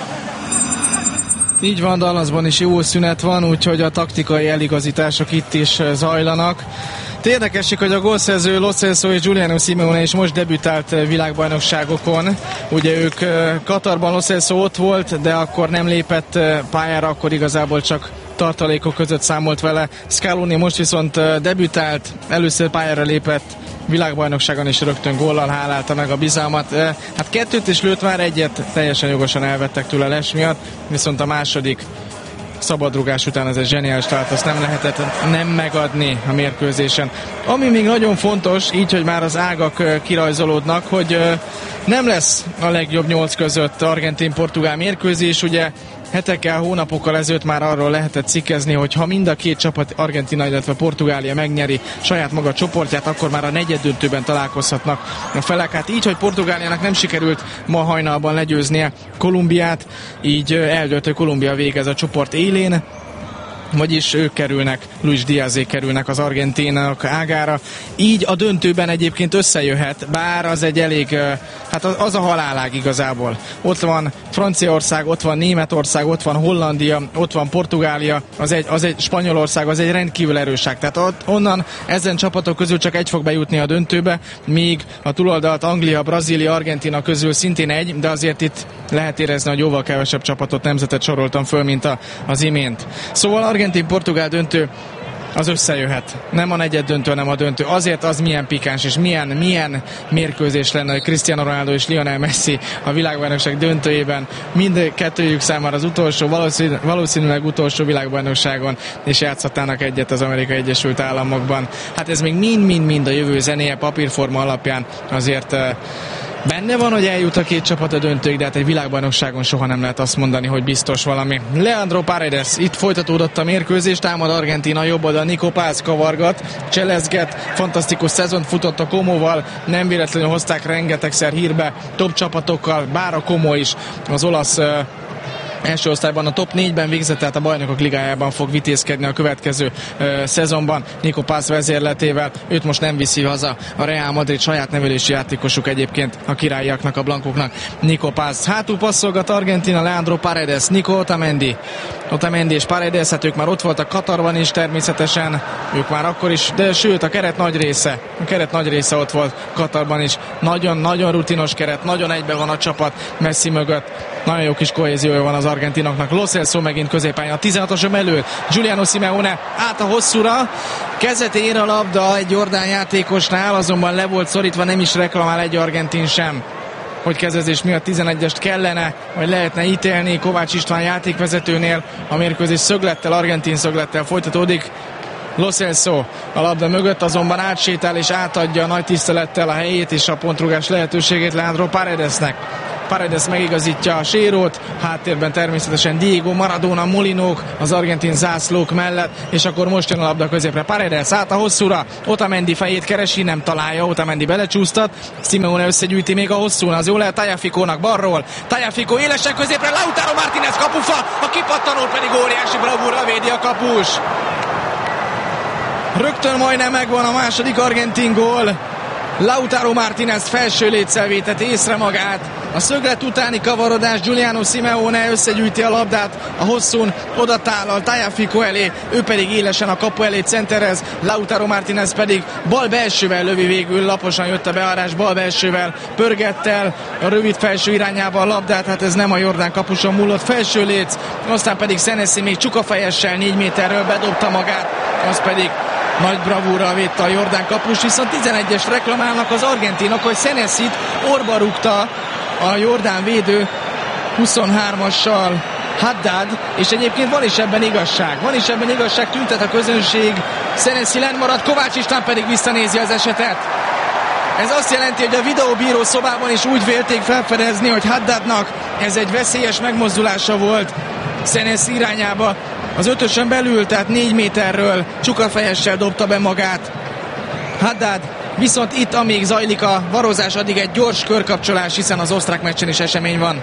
[SPEAKER 5] Így van, Dallasban is ivószünet van, úgyhogy a taktikai eligazítások itt is zajlanak. Érdekesség, hogy a gólszerző Lo Celso és Giuliano Simeone is most debütált világbajnokságokon. Ugye ők Katarban, Lo Celso ott volt, de akkor nem lépett pályára, akkor igazából csak tartalékok között számolt vele. Scaloni most viszont debütált, először pályára lépett világbajnokságon, és rögtön góllal hálálta meg a bizalmat. Hát 2 is lőtt, már 1 teljesen jogosan elvettek tőle les miatt, viszont a második szabadrugás után ez egy zseniális találat, azt nem lehetett nem megadni a mérkőzésen. Ami még nagyon fontos, így, hogy már az ágak kirajzolódnak, hogy nem lesz a legjobb 8 között argentin-portugál mérkőzés, ugye hetekkel, hónapokkal ezelőtt már arról lehetett cikkezni, hogy ha mind a 2 csapat, Argentína, illetve Portugália megnyeri saját maga csoportját, akkor már a negyeddöntőben találkozhatnak a felek. Hát így, hogy Portugáliának nem sikerült ma hajnalban legyőznie Kolumbiát, így eldőlt, hogy Kolumbia végez a csoport élén, vagyis ők kerülnek, Luis Diazék kerülnek az argentinok ágára. Így a döntőben egyébként összejöhet, bár az egy elég, hát az a halálág igazából. Ott van Franciaország, ott van Németország, ott van Hollandia, ott van Portugália, az egy Spanyolország, az egy rendkívül erősság. Tehát onnan ezen csapatok közül csak egy fog bejutni a döntőbe, míg a túloldalt Anglia, Brazília, Argentina közül szintén egy, de azért itt lehet érezni, hogy jóval kevesebb csapatot, nemzetet soroltam föl, mint az imént. Szóval Argentin-Portugál döntő az összejöhet. Nem a negyed döntő, hanem a döntő. Azért az milyen pikáns és milyen mérkőzés lenne, hogy Cristiano Ronaldo és Lionel Messi a világbajnokság döntőjében mind kettőjük számára az utolsó, valószínűleg utolsó világbajnokságon, és játszhatnának egyet az Amerikai Egyesült Államokban. Hát ez még mind a jövő zenéje, papírforma alapján azért benne van, hogy eljut a 2 csapat a döntőig, de hát egy világbajnokságon soha nem lehet azt mondani, hogy biztos valami. Leandro Paredes, itt folytatódott a mérkőzés, támad Argentína jobb oldal, Nico Paz kavargat, cselezget, fantasztikus szezont futott a Comóval, nem véletlenül hozták rengetegszer hírbe top csapatokkal, bár a Como is az olasz első osztályban a top 4-ben végzett, tehát a Bajnokok Ligájában fog vitézkedni a következő szezonban Nico Paz vezérletével. Őt most nem viszi haza a Real Madrid, saját nevelési játékosuk egyébként a királyiaknak, a blankoknak. Nico Paz. Hátul passzolgat Argentina, Leandro Paredes, Nico Otamendi és Paredes, hát ők már ott voltak Katarban is természetesen, ők már akkor is, de sőt a keret nagy része ott volt Katarban is. Nagyon rutinos keret, nagyon egyben van a csapat Messi mögött. Nagyon jó kis kohéziója van az argentinoknak. Lo Celso megint középpályán a 16-osom elől. Giuliano Simeone át a hosszúra. Kezet ér a labda egy jordán játékosnál, azonban le volt szorítva, nem is reklamál egy argentin sem, hogy kezezés miatt 11-est kellene, vagy lehetne ítélni. Kovács István játékvezetőnél a mérkőzés szöglettel, argentin szöglettel folytatódik. Lo Celso a labda mögött azonban átsétál és átadja nagy tisztelettel a helyét és a pontrugás lehetőségét Leandro Paredesnek. Paredes megigazítja a sérót, háttérben természetesen Diego Maradona, Molinók az argentin zászlók mellett, és akkor most jön a labda középre. Paredes át a hosszúra, Otamendi fejét keresi, nem találja, Otamendi belecsúsztat, Simeone összegyűjti még a hosszún, az jó lehet Tagliaficónak balról, Tagliafico élesen középre, Lautaro Martínez kapufa, a kipattanó pedig óriási bravúrral védi a kapus. Rögtön majdnem megvan a második argentin gól. Lautaro Martínez felső léccel vétett észre magát. A szöglet utáni kavarodás, Giuliano Simeone összegyűjti a labdát a hosszún, oda tállal Tagliafico elé, ő pedig élesen a kapu elé centerez, Lautaro Martínez pedig bal belsővel lövi végül, laposan jött a beárás, bal belsővel pörgett el a rövid felső irányába a labdát, hát ez nem a Jordán kapuson múlott, felső léc, aztán pedig Senesi még csukafejessel 4 méterről bedobta magát, az pedig nagy bravúrral védte a Jordán kapus, viszont 11-es reklamálnak az argentinok, hogy Senesit orba rúgta a Jordán védő 23-assal Haddad, és egyébként van is ebben igazság, tüntet a közönség, Senesi lenn marad, Kovács István pedig visszanézi az esetet. Ez azt jelenti, hogy a videóbíró szobában is úgy vélték felfedezni, hogy Haddadnak ez egy veszélyes megmozdulása volt Senesi irányába. Az ötösön belül, tehát 4 méterről csukafejessel dobta be magát Haddad, viszont itt, amíg zajlik a varozás, addig egy gyors körkapcsolás, hiszen az osztrák meccsen is esemény van.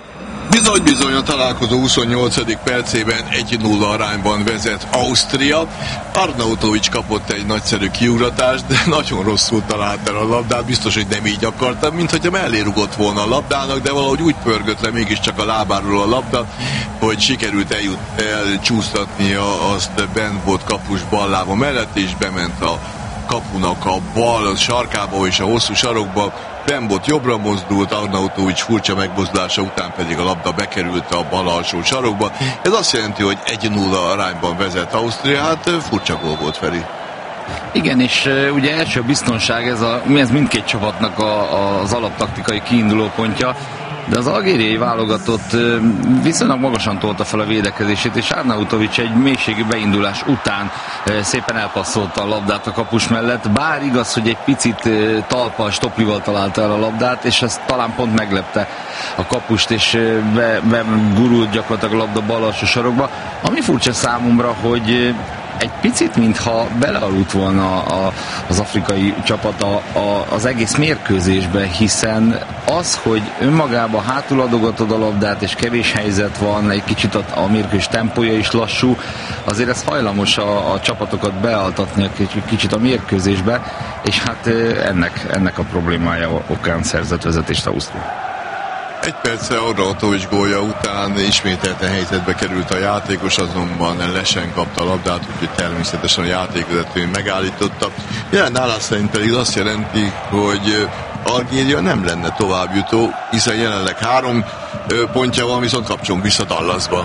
[SPEAKER 4] Bizony a találkozó 28. percében 1-0 arányban vezet Ausztria. Arnautovics kapott egy nagyszerű kiugratást, de nagyon rosszul talált el a labdát, biztos, hogy nem így akarta, mint hogyha mellé rugott volna a labdának, de valahogy úgy pörgött le mégiscsak a lábáról a labda, hogy sikerült elcsúsztatnia, azt benn volt kapus bal lába mellett, és bement a kapunak a bal sarkába és a hosszú sarokba. Bembot jobbra mozdult, Arnautovics furcsa megmozdulása után pedig a labda bekerült a bal alsó sarokba. Ez azt jelenti, hogy 1-0 arányban vezet Ausztria, hát furcsa gól volt, Feri.
[SPEAKER 6] Igen, és ugye első biztonság, ez mindkét csapatnak az alaptaktikai kiinduló pontja, de az algériai válogatott viszonylag magasan tolta fel a védekezését, és Arnautovics egy mélységű beindulás után szépen elpasszolta a labdát a kapus mellett, bár igaz, hogy egy picit talpal, stoplival találta el a labdát, és ez talán pont meglepte a kapust, és begurult gyakorlatilag a labda bal alsó sarokba. Ami furcsa számomra, hogy egy picit, mintha belealudt volna az afrikai csapat az egész mérkőzésbe, hiszen az, hogy önmagában hátul adogatod a labdát, és kevés helyzet van, egy kicsit a mérkőzés tempója is lassú, azért ez hajlamos a csapatokat bealtatni egy kicsit a mérkőzésbe, és hát ennek a problémája okán szerzett vezetést Ausztria.
[SPEAKER 4] Egy perccel Arnautovics gólja után ismételten helyzetbe került a játékos, azonban lesen kapta a labdát, úgyhogy természetesen a játékvezető megállította. Jelen állás szerint pedig azt jelenti, hogy Algéria nem lenne továbbjutó, hiszen jelenleg 3 pontja van, viszont kapcsolunk vissza Dallasba.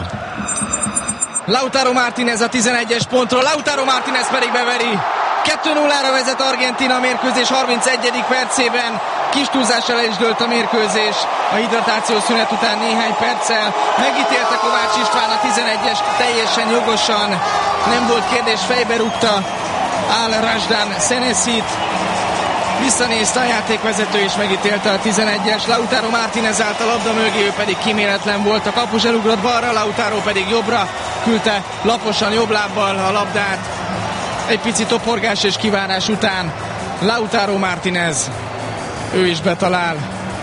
[SPEAKER 5] Lautaro Martínez a 11-es pontról, Lautaro Martínez pedig beveri. 2-0-ra vezet Argentína a mérkőzés 31. percében. Kis túlzással is dőlt a mérkőzés a hidratációs szünet után néhány perccel. Megítélte Kovács István a 11-es teljesen jogosan. Nem volt kérdés, fejbe rúgta Al Rajdan Senesit. Visszanézte a játékvezető és megítélte a 11-es. Lautaro Martínez állt a labda mögé, ő pedig kíméletlen volt. A kapus elugrott balra, Lautaro pedig jobbra küldte laposan jobb lábbal a labdát. Egy pici toporgás és kivárás után Lautaro Martínez, ő is betalál.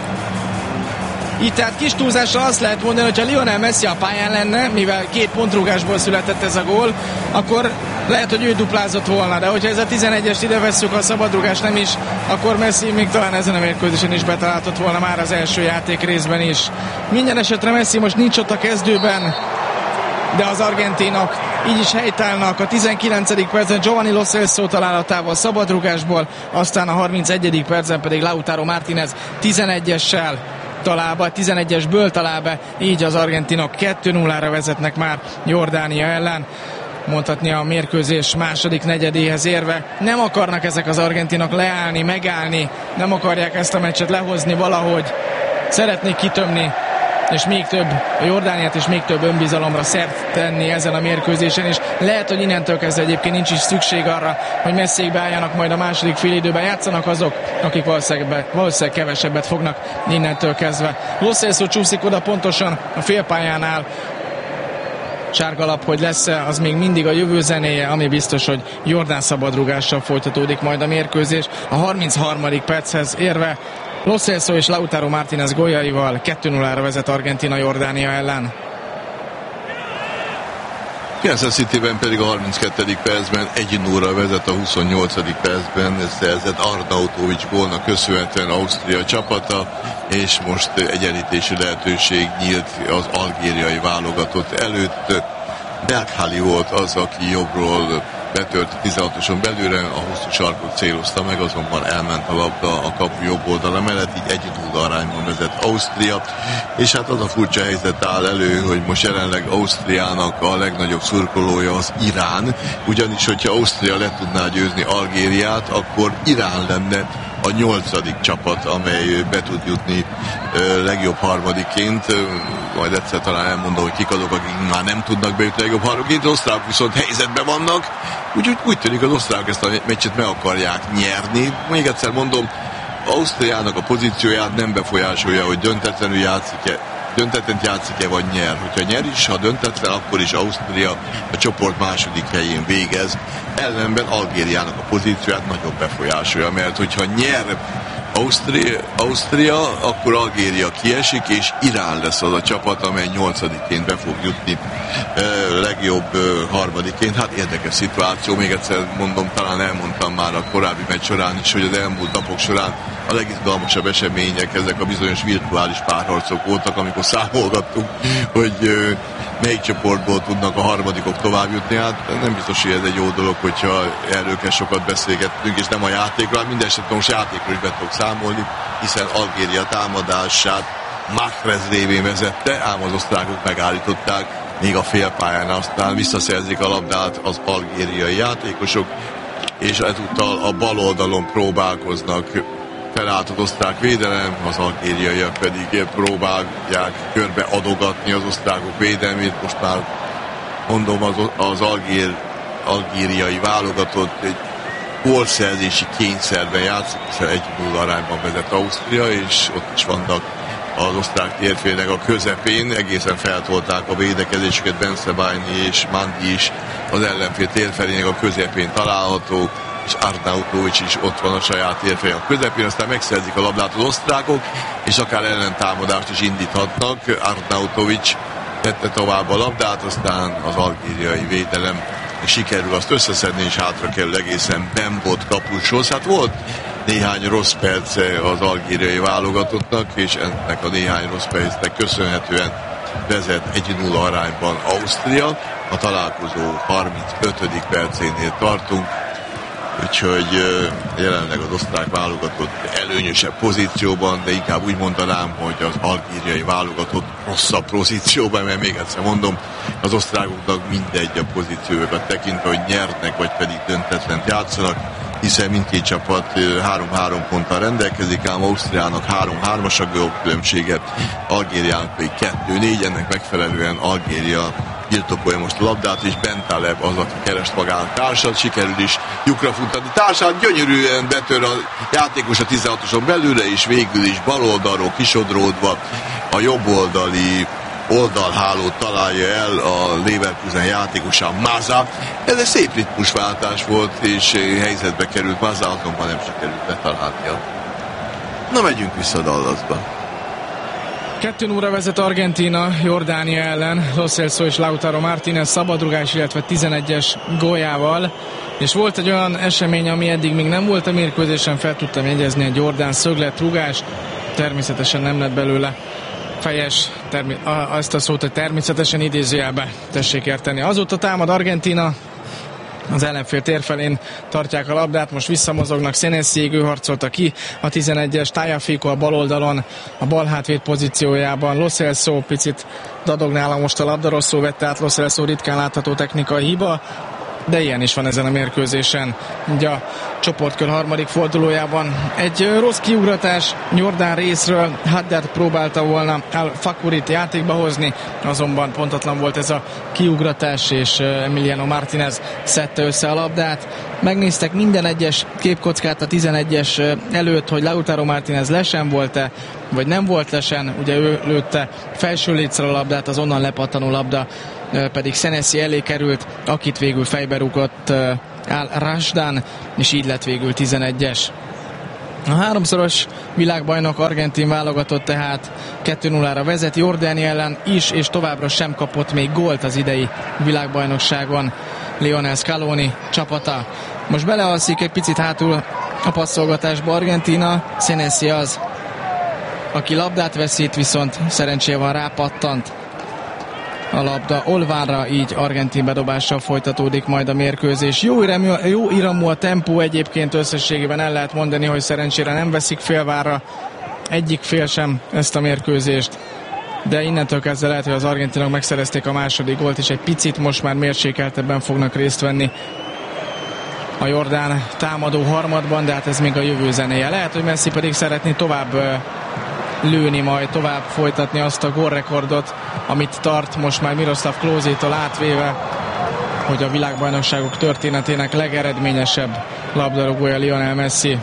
[SPEAKER 5] Így tehát kis túlzással azt lehet mondani, hogyha Lionel Messi a pályán lenne, mivel 2 pontrúgásból született ez a gól, akkor lehet, hogy ő duplázott volna, de hogyha ez a 11-est ide vesszük, a szabadrúgás nem is, akkor Messi még talán ezen a mérkőzésen is betaláltott volna már az első játék részben is. Minden esetre Messi most nincs ott a kezdőben, de az argentinok így is helytállnak. A 19. percen Giovanni Lo Celso találatával szabadrúgásból, aztán a 31. percen pedig Lautaro Martínez 11-essel talál be, 11-esből talál be, így az argentinok 2-0-ra vezetnek már Jordánia ellen. Mondhatni a mérkőzés második negyedéhez érve. Nem akarnak ezek az argentinok leállni, megállni, nem akarják ezt a meccset lehozni valahogy. Szeretnék kitömni és még több a Jordániát, és még több önbizalomra szert tenni ezen a mérkőzésen, és lehet, hogy innentől kezdve egyébként nincs is szükség arra, hogy messzéig beálljanak, majd a második félidőben játszanak azok, akik valószínűleg kevesebbet fognak innentől kezdve. Lo Celso csúszik oda pontosan a félpályánál, sárgalap, hogy lesz-e, az még mindig a jövő zenéje, ami biztos, hogy Jordán szabadrúgással folytatódik majd a mérkőzés. A 33. perchez érve Lo Celso és Lautaro Martínez góljaival 2-0-ra vezet Argentína Jordánia ellen.
[SPEAKER 4] Kansas Cityben pedig a 32. percben 1-0-ra vezet, a 28. percben szerzett Arnautovics gólnak köszönhetően Ausztria csapata, és most egyenlítési lehetőség nyílt az algériai válogatott előtt. Berghali volt az, aki jobbról betört a 16-oson belőle, a hosszú sarkot célozta meg, azonban elment a labda a kapu jobb oldala mellett, így 1-0 arányban vezet Ausztria, és hát az a furcsa helyzet áll elő, hogy most jelenleg Ausztriának a legnagyobb szurkolója az Irán, ugyanis hogyha Ausztria le tudná győzni Algériát, akkor Irán lenne a 8. csapat, amely be tud jutni legjobb harmadikként. Majd egyszer talán elmondom, hogy kik azok, akik már nem tudnak bejutni legjobb harmadikként. Az osztrákok viszont helyzetben vannak, úgyhogy úgy tűnik, az osztrákok ezt a meccset meg akarják nyerni. Még egyszer mondom, Ausztriának a pozícióját nem befolyásolja, hogy döntetlenül játszik-e vagy nyer. Hogyha nyer is, ha döntetlen, akkor is Ausztria a csoport második helyén végez. Ellenben Algériának a pozícióját nagyobb befolyásolja, mert hogyha nyer Ausztria, akkor Algéria kiesik, és Irán lesz az a csapat, amely 8-ként be fog jutni legjobb harmadiként. Hát érdekes szituáció, még egyszer mondom, talán elmondtam már a korábbi meccs során is, hogy az elmúlt napok során a legizgalmasabb események ezek a bizonyos virtuális párharcok voltak, amikor számolgattunk, hogy melyik csoportból tudnak a harmadikok tovább jutni. Hát nem biztos, hogy ez egy jó dolog, hogyha erről kell sokat beszélgetünk, és nem a játékról, minden esetben most játékról is be tudok számolni, hiszen Algéria támadását Mahrez révén vezette, ám az osztrákok megállították, még a félpályán aztán visszaszerzik a labdát az algériai játékosok, és ezúttal a bal oldalon próbálkoznak, felállt az osztrák védelem, az algériaiak pedig próbálják körbe adogatni az osztrákok védelmét. Most már mondom, az algériai válogatott egy gólszerzési kényszerben játszik, hiszen 1-0 arányban vezet Ausztria, és ott is vannak az osztrák térfélnek a közepén, egészen feltolták a védekezésüket, Bensebaini és Mandi is az ellenfél térfelének a közepén található, és Arnautovics is ott van a saját térfején a közepén, aztán megszerzik a labdát az osztrákok, és akár ellentámadást is indíthatnak. Arnautovics tette tovább a labdát, aztán az algériai védelem sikerül azt összeszedni, és hátra kerül egészen Bembot kapushoz. Hát volt néhány rossz perce az algériai válogatottnak, és ennek a néhány rossz percnek köszönhetően vezet 1-0 arányban Ausztria. A találkozó 35. percénél tartunk, úgyhogy jelenleg az osztrák válogatott előnyösebb pozícióban, de inkább úgy mondanám, hogy az algériai válogatott rosszabb pozícióban, mert még egyszer mondom, az osztrákoknak mindegy a pozíciókat tekintve, hogy nyernek, vagy pedig döntetlent játszanak, hiszen mindkét csapat 3-3 ponttal rendelkezik, ám Ausztriának 3-3-as a gólkülönbséget, Algériának pedig 2-4, ennek megfelelően Algéria birtokolja most a labdát, és Bentaleb az, aki keres magának társat, sikerül is lyukra futtatni társát, gyönyörűen betör a játékos a 16-oson belőle, és végül is bal oldalról kisodródva a jobb oldali oldalhálót találja el a Leverkusen játékosa, Maza. Ez egy szép ritmusváltás volt, és helyzetbe került Maza, azonban nem sikerült betalálnia. Na, megyünk vissza Dallasba.
[SPEAKER 5] 2-0-ra vezet Argentína Jordánia ellen, Lo Celso és Lautaro Martínez szabadrugás, illetve 11-es góljával, és volt egy olyan esemény, ami eddig még nem volt a mérkőzésen, fel tudtam jegyezni egy Jordán szögletrugás, természetesen nem lett belőle fejes, azt a szót, hogy természetesen idézőjelbe tessék érteni. Azóta támad Argentína, az ellenfél térfelén tartják a labdát, most visszamozognak, Senesiig, ő harcolta ki a 11-es, Tagliafico a bal oldalon, a bal hátvéd pozíciójában, Lo Celso picit dadog nála most a labda, rosszul vette át Lo Celso, ritkán látható technikai hiba, de ilyen is van ezen a mérkőzésen. Ugye a csoportkör harmadik fordulójában egy rossz kiugratás Jordán részről, Haddad próbálta volna Al-Fakurit játékba hozni, azonban pontatlan volt ez a kiugratás, és Emiliano Martinez szedte össze a labdát. Megnéztek minden egyes képkockát a 11-es előtt, hogy Lautaro Martinez lesen volt-e, vagy nem volt lesen, ugye ő lőtte felső létszer a labdát, az onnan lepattanó labda pedig Senesi elé került, akit végül fejbe rúgott Al-Rashdan, és így lett végül 11-es. A háromszoros világbajnok argentin válogatott tehát 2-0-ra vezet Jordánia ellen is, és továbbra sem kapott még gólt az idei világbajnokságon Lionel Scaloni csapata. Most belealszik egy picit hátul a passzolgatásba Argentína, Senesi az, aki labdát veszít, viszont szerencséje van, rápattant a labda Olvánra, így argentin bedobással folytatódik majd a mérkőzés. Jó iramú a tempó, egyébként összességében el lehet mondani, hogy szerencsére nem veszik félvárra egyik fél sem ezt a mérkőzést, de innentől kezdve lehet, hogy az argentinok megszerezték a második gólt, és egy picit most már mérsékeltebben fognak részt venni a jordán támadó harmadban, de hát ez még a jövő zenéje. Lehet, hogy Messi pedig szeretné tovább lőni, majd tovább folytatni azt a gólrekordot, amit tart most már Miroslav Klose-tól átvéve, hogy a világbajnokságok történetének legeredményesebb labdarúgója Lionel Messi.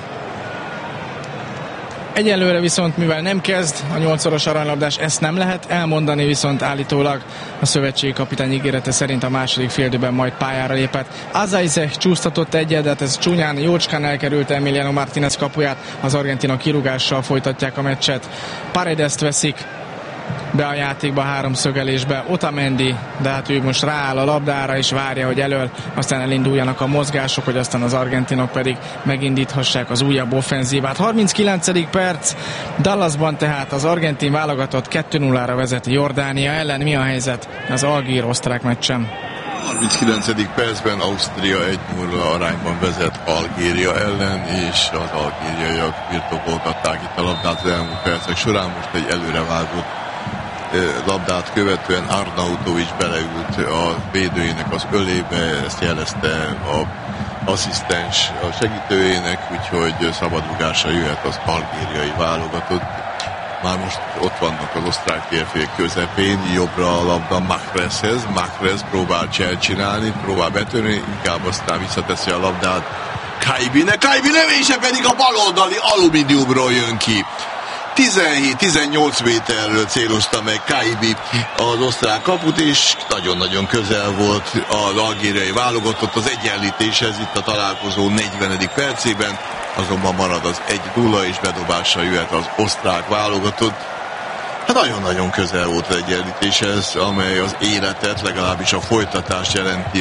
[SPEAKER 5] Egyelőre viszont, mivel nem kezd a 8-szoros aranylabdás, ezt nem lehet elmondani, viszont állítólag a szövetségi kapitány ígérete szerint a második féldőben majd pályára lépett. Azaizek csúsztatott egyet, de ez csúnyán, jócskán elkerült Emiliano Martinez kapuját, az argentinok kirúgással folytatják a meccset. Paredest veszik be a játékba, háromszögelésbe Otamendi, de hát ő most rááll a labdára és várja, hogy elől aztán elinduljanak a mozgások, hogy aztán az argentinok pedig megindíthassák az újabb offenzívát. 39. perc, Dallasban tehát az argentin válogatott 2-0-ra vezeti Jordánia ellen. Mi a helyzet az algír-osztrák meccsen?
[SPEAKER 4] 39. percben Ausztria 1-0 arányban vezet Algéria ellen, és az algériaiak birtokolgatták itt a labdát az elmúlt percek során. Most egy előrevágott labdát követően Arnautovic beleült a védőjének az ölébe, ezt jelezte az asszisztens a segítőjének, úgyhogy szabadrugásra jöhet az algériai válogatott. Már most ott vannak az osztrák férfiak közepén, jobbra a labda Mahrezhez. Mahrez próbál csinálni, próbál betörni, inkább aztán visszateszi a labdát Kaibinek. Kaibi lövése pedig a baloldali alumíniumról jön ki. 17-18 méterről célozta meg Kaibi az osztrák kaput, és nagyon-nagyon közel volt az algériai válogatott az egyenlítéshez itt a találkozó 40. percében, azonban marad az 1-0, és bedobásra jöhet az osztrák válogatott. Hát nagyon-nagyon közel volt az egyenlítéshez, amely az életet, legalábbis a folytatást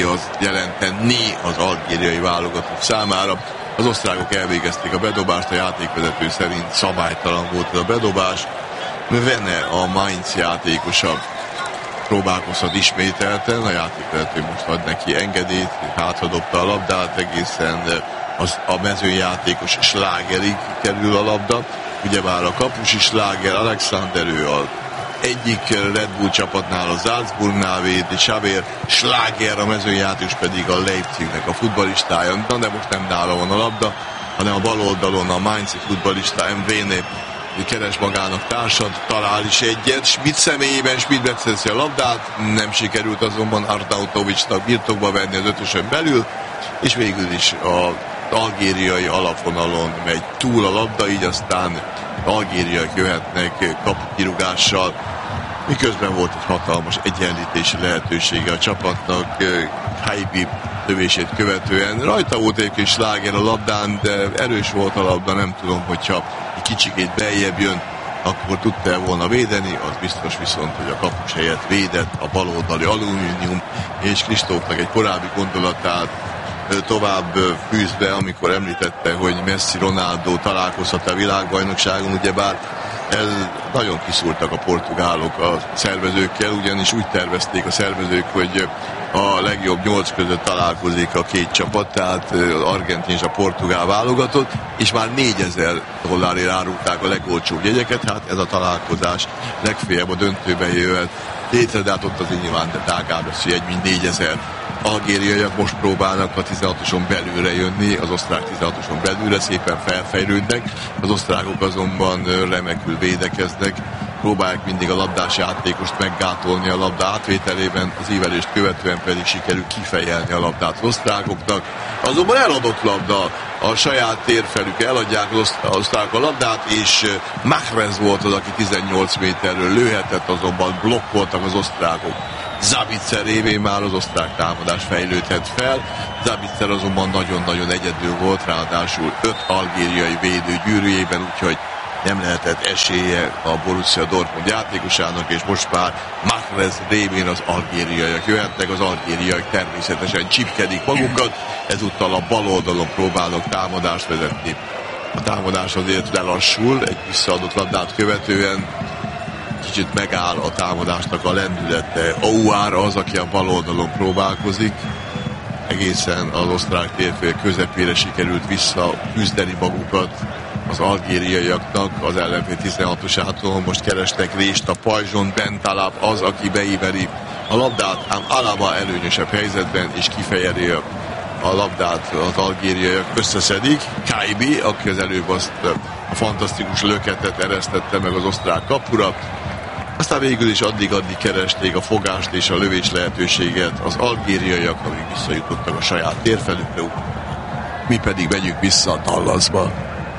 [SPEAKER 4] jelenteni az algériai válogatott számára. Az osztrákok elvégezték a bedobást, a játékvezető szerint szabálytalan volt ez a bedobás. Vene, a Mainz játékosa próbálkozhat ismételten, a játékvezető most ad neki engedélyt, hátradobta a labdát, egészen a mezőjátékos Schlagerig kerül a labda. Ugyebár a kapusi Schlager, Alexander, ő az egyik Red Bull csapatnál, a Salzburgnál véd, és Xaver Schlager, a mezőjátékos pedig a Leipzignek a futballistája. Na, de most nem nála van a labda, hanem a bal oldalon a Mainzi futballista Mvene keres magának társat, talál is egyet, Schmidt személyében, Schmidt megszerzi a labdát, nem sikerült azonban Arnautovicnak birtokba venni az ötösön belül, és végül is a algériai alapvonalon megy túl a labda, így aztán algériaiak jöhetnek kapukirúgással, miközben volt egy hatalmas egyenlítési lehetősége a csapatnak Kaibi lövését követően. Rajta volt egyébként Schlager a labdán, de erős volt a labda, nem tudom, hogyha egy kicsikét beljebb jön, akkor tudta volna védeni, az biztos viszont, hogy a kapus helyett védett a baloldali alumínium, és Kristófnak egy korábbi gondolatát tovább fűzve, amikor említette, hogy Messi, Ronaldo találkozhat a világbajnokságon, ugyebár nagyon kiszúrtak a portugálok a szervezőkkel, ugyanis úgy tervezték a szervezők, hogy a legjobb 8 között találkozik a két csapat, tehát az argentin és a portugál válogatott, és már $4000 árulták a legolcsóbb jegyeket, hát ez a találkozás legfeljebb a döntőben jöhet létre, de hát ott azért nyilván drágább lesz jegy, mint $4000. algériaiak most próbálnak a 16-oson belülre jönni, az osztrák 16-oson belülre, szépen felfejlődnek, az osztrákok azonban remekül védekeznek, próbálják mindig a labdás játékost meggátolni a labda átvételében, az ívelést követően pedig sikerül kifejelni a labdát az osztrákoknak. Azonban eladott labda, a saját térfelük eladják az osztrákok a labdát, és Mahrez volt az, aki 18 méterről lőhetett, azonban blokkoltak az osztrákok. Sabitzer révén már az osztrák támadás fejlődhet fel, Sabitzer azonban nagyon-nagyon egyedül volt, ráadásul 5 algériai védő gyűrűjében, úgyhogy nem lehetett esélye a Borussia Dortmund játékosának, és most már Mahrez révén az algériaiak jöhetnek, az algériaiak természetesen csipkedik magukat, ezúttal a bal oldalon próbálnak támadást vezetni. A támadás azért lelassul, egy visszaadott labdát követően kicsit megáll a támadásnak a lendülete. Aouar az, aki a bal oldalon próbálkozik, egészen az osztrák térfél közepére sikerült visszaküzdeni magukat az algériaiaknak, az ellenfél 16-osától. Most kerestek részt a pajzson, Bentalab az, aki beíveri a labdát, ám Alaba előnyösebb helyzetben, és kifejeli a labdát az algériaiak, összeszedik. Kaibi, aki az előbb azt a fantasztikus löketet eresztette meg az osztrák kapura. Aztán végül is addig keresték a fogást és a lövés lehetőséget az algériaiak, amíg visszajutottak a saját térfelükre. Mi pedig megyünk vissza Dallasba,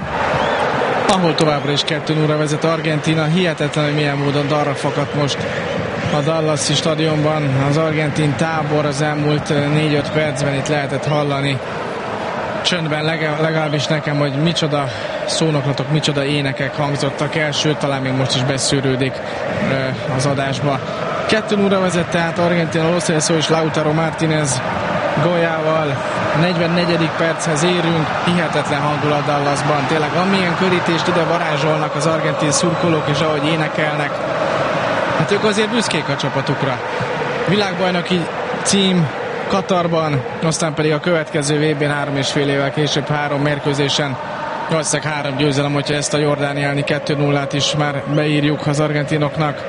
[SPEAKER 5] ahol továbbra is 2-0-ra vezet Argentína. Hihetetlen, hogy milyen módon darra fakadt most a Dallasi stadionban az argentin tábor. Az elmúlt 4-5 percben itt lehetett hallani csöndben, legalábbis nekem, hogy micsoda szónoklatok, micsoda énekek hangzottak el, sőt, talán még most is beszűrődik az adásba. 2-0-ra vezet tehát Argentina, Lo Celso és Lautaro Martínez góljával. 44. perchez érünk, hihetetlen hangulat Dallasban. Tényleg amilyen körítést ide varázsolnak az argentin szurkolók, és ahogy énekelnek, hát ők azért büszkék a csapatukra. Világbajnoki cím Katarban, aztán pedig a következő VB-n 3,5 évvel később 3 mérkőzésen, valószínűleg 3 győzelem, hogyha ezt a jordániáni 2-0-át is már beírjuk az argentinoknak.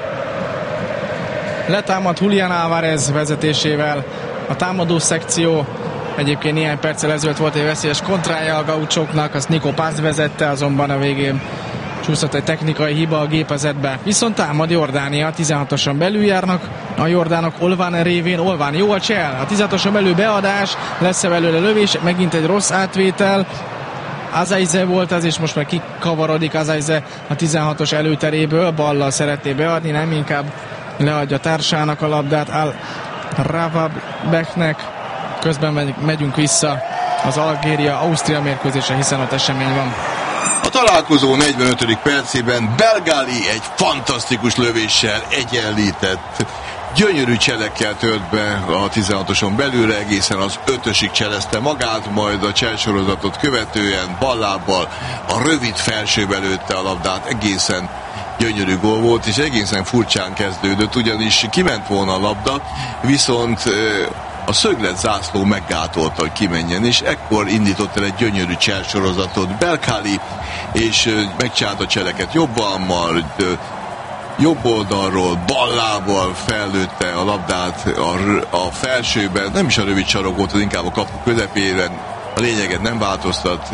[SPEAKER 5] Letámad Julián Álvarez vezetésével a támadó szekció. Egyébként néhány perccel ezelőtt volt egy veszélyes kontrája a gauchoknak, azt Nico Paz vezette, azonban a végén csúszott egy technikai hiba a gépezetbe. Viszont támad Jordánia, 16-oson belül járnak a jordánok Olván révén. Olván jó a csel, a 16-oson belül beadás, lesz-e belőle lövés, megint egy rossz átvétel. Azaize volt ez, és most már kikavarodik Azaize a 16-os előteréből, ballal szeretné beadni, nem, inkább leadja társának a labdát, Al-Ravabeknek. Közben megyünk vissza az Algéria-Ausztria mérkőzésre, hiszen ott esemény van.
[SPEAKER 4] A találkozó 45. percében Belgali egy fantasztikus lövéssel egyenlített. Gyönyörű cselekkel tört be a 16-oson belőle, egészen az 5-ösig cselezte magát, majd a cselsorozatot követően ballábbal a rövid felsőbe lőtte a labdát. Egészen gyönyörű gól volt, és egészen furcsán kezdődött, ugyanis kiment volna a labda, viszont a szöglet zászló meggátolta, hogy kimenjen, és ekkor indított el egy gyönyörű cselsorozatot Belkali, és megcsinált a cseleket jobbalmal, jobb oldalról, ballábbal fellőtte a labdát a felsőben, nem is a rövid sarok volt, az inkább a kapu közepében, a lényeget nem változtat.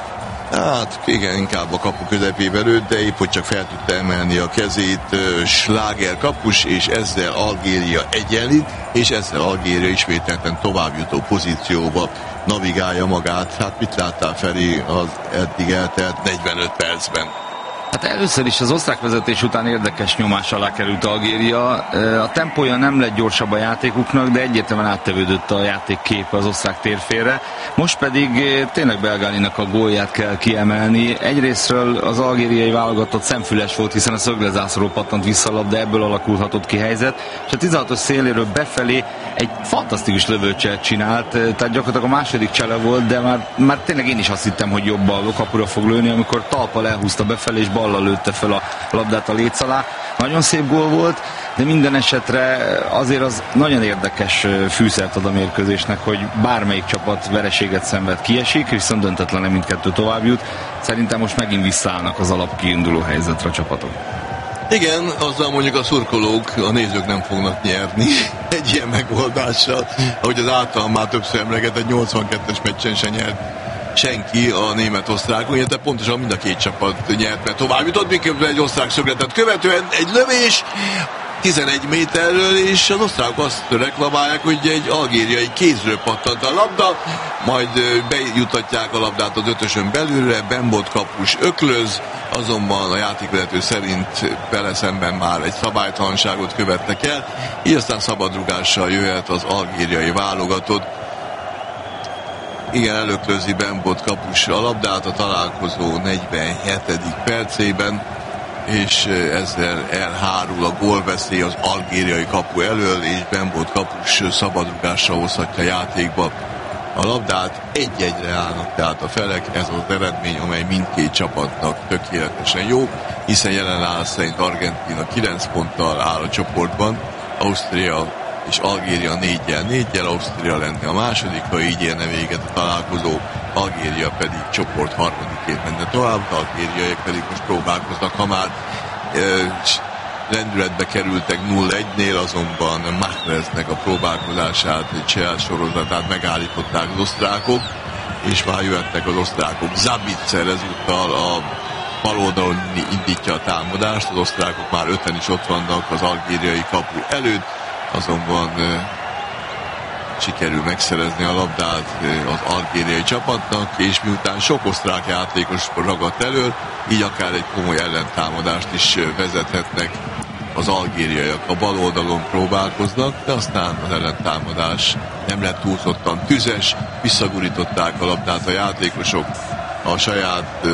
[SPEAKER 4] Hát igen, inkább a kapu közepébe lőtt, de épp hogy csak fel tudta emelni a kezét Schlager kapus, és ezzel Algéria egyenlít, és ezzel Algéria ismételten továbbjutó pozícióba navigálja magát. Hát mit láttál, Feri, az eddig eltelt 45 percben?
[SPEAKER 6] Hát először is az osztrák vezetés után érdekes nyomás alá került Algéria. A tempója nem lett gyorsabb a játékuknak, de egyértelműen áttevődött a játékkép az osztrák térfélre. Most pedig tényleg Belgálinak a gólját kell kiemelni. Egyrésztről az algériai válogatott szemfüles volt, hiszen a szöglezászról pattant vissza a labda, ebből alakulhatott ki helyzet, és a 16-os széléről befelé egy fantasztikus lövőcselt csinált, tehát gyakorlatilag a második csele volt, de már tényleg én is azt hittem, hogy jobbal kapura fog lőni, amikor talpal elhúzta befelé, és ballal lőtte fel a labdát a léc alá. Nagyon szép gól volt, de minden esetre azért az nagyon érdekes fűszert ad a mérkőzésnek, hogy bármelyik csapat vereséget szenved, kiesik, viszont döntetlen mindkettő tovább jut. Szerintem most megint visszaállnak az alapkiinduló helyzetre a csapatok.
[SPEAKER 4] Igen, azzal mondjuk a szurkolók, a nézők nem fognak nyerni egy ilyen megoldással, ahogy az általán már többször emlegetett 82-es meccsen se nyert senki a német-osztrákon, illetve pontosan mind a két csapat nyert, mert tovább jutott, miközben egy osztrák szögletet követően egy lövés 11 méterről, és az osztrákok azt reklamálják, hogy egy algériai kézről pattant a labda, majd bejutatják a labdát az ötösön belülre, Bembot kapus öklöz, azonban a játékvezető szerint vele szemben már egy szabálytalanságot követtek el, így aztán szabadrugással jöhet az algériai válogatott. Igen, előklözi Bembot kapus a labdát a találkozó 47. percében, és ezzel elhárul a gólveszély az algériai kapu elől, és Bembot kapus szabadrugással hozhatja játékba a labdát. 1-1-re állnak tehát a felek, ez az eredmény, amely mindkét csapatnak tökéletesen jó, hiszen jelen áll szerint Argentína 9 ponttal áll a csoportban, Ausztria és Algéria 4-jel, Ausztria lenne a második, ha így érne véget a találkozó, Algéria pedig csoport harmadikét menne tovább, algériaiak pedig most próbálkoznak, ha már lendületbe kerültek 0-1-nél, azonban Mahreznek a próbálkozását, egy Cseh sorozatát megállították az osztrákok, és már jöhetnek az osztrákok. Zabitzer ezúttal a bal oldalon indítja a támadást, az osztrákok már 5-en is ott vannak az algériai kapu előtt, azonban sikerül megszerezni a labdát az algériai csapatnak, és miután sok osztrák játékos ragadt elől, így akár egy komoly ellentámadást is vezethetnek az algériaiak. A bal oldalon próbálkoznak, de aztán az ellentámadás nem lett túlzottan tüzes, visszagurították a labdát a játékosok a saját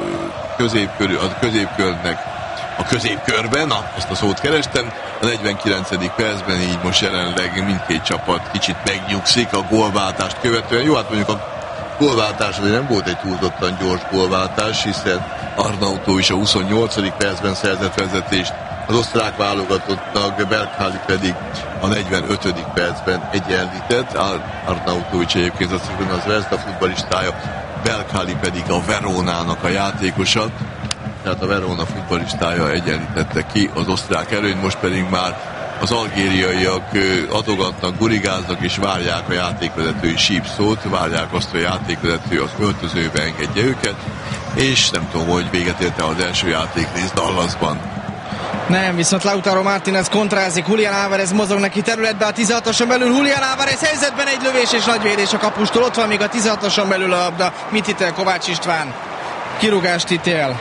[SPEAKER 4] a középkörben, azt a szót kerestem, a 49. percben, így most jelenleg mindkét csapat kicsit megnyugszik a gólváltást követően. Jó, hát mondjuk a gólváltás azért nem volt egy túlzottan gyors gólváltás, hiszen Arnautó is a 28. percben szerzett vezetést az osztrák válogatottnak, Belkhali pedig a 45. percben egyenlített. Arnautovics egyébként az Zvezda futballistája, Belkhali pedig a Verónának a játékosa, tehát a Verona futballistája egyenlítette ki az osztrák előnyt, most pedig már az algériaiak adogatnak, gurigáznak és várják a játékvezetői sípszót, várják azt, hogy a játékvezető az öltözőbe engedje őket, és nem tudom, hogy véget érte az első játékrész Dallasban.
[SPEAKER 5] Nem, viszont Lautaro Martínez kontrázik, Julián Álvarez mozog neki területbe a 16-oson belül, Julián Álvarez helyzetben egy lövés és nagy védés a kapustól, ott van még a 16-oson belül a labda, mit ítél Kovács István? Kirúgást ítél.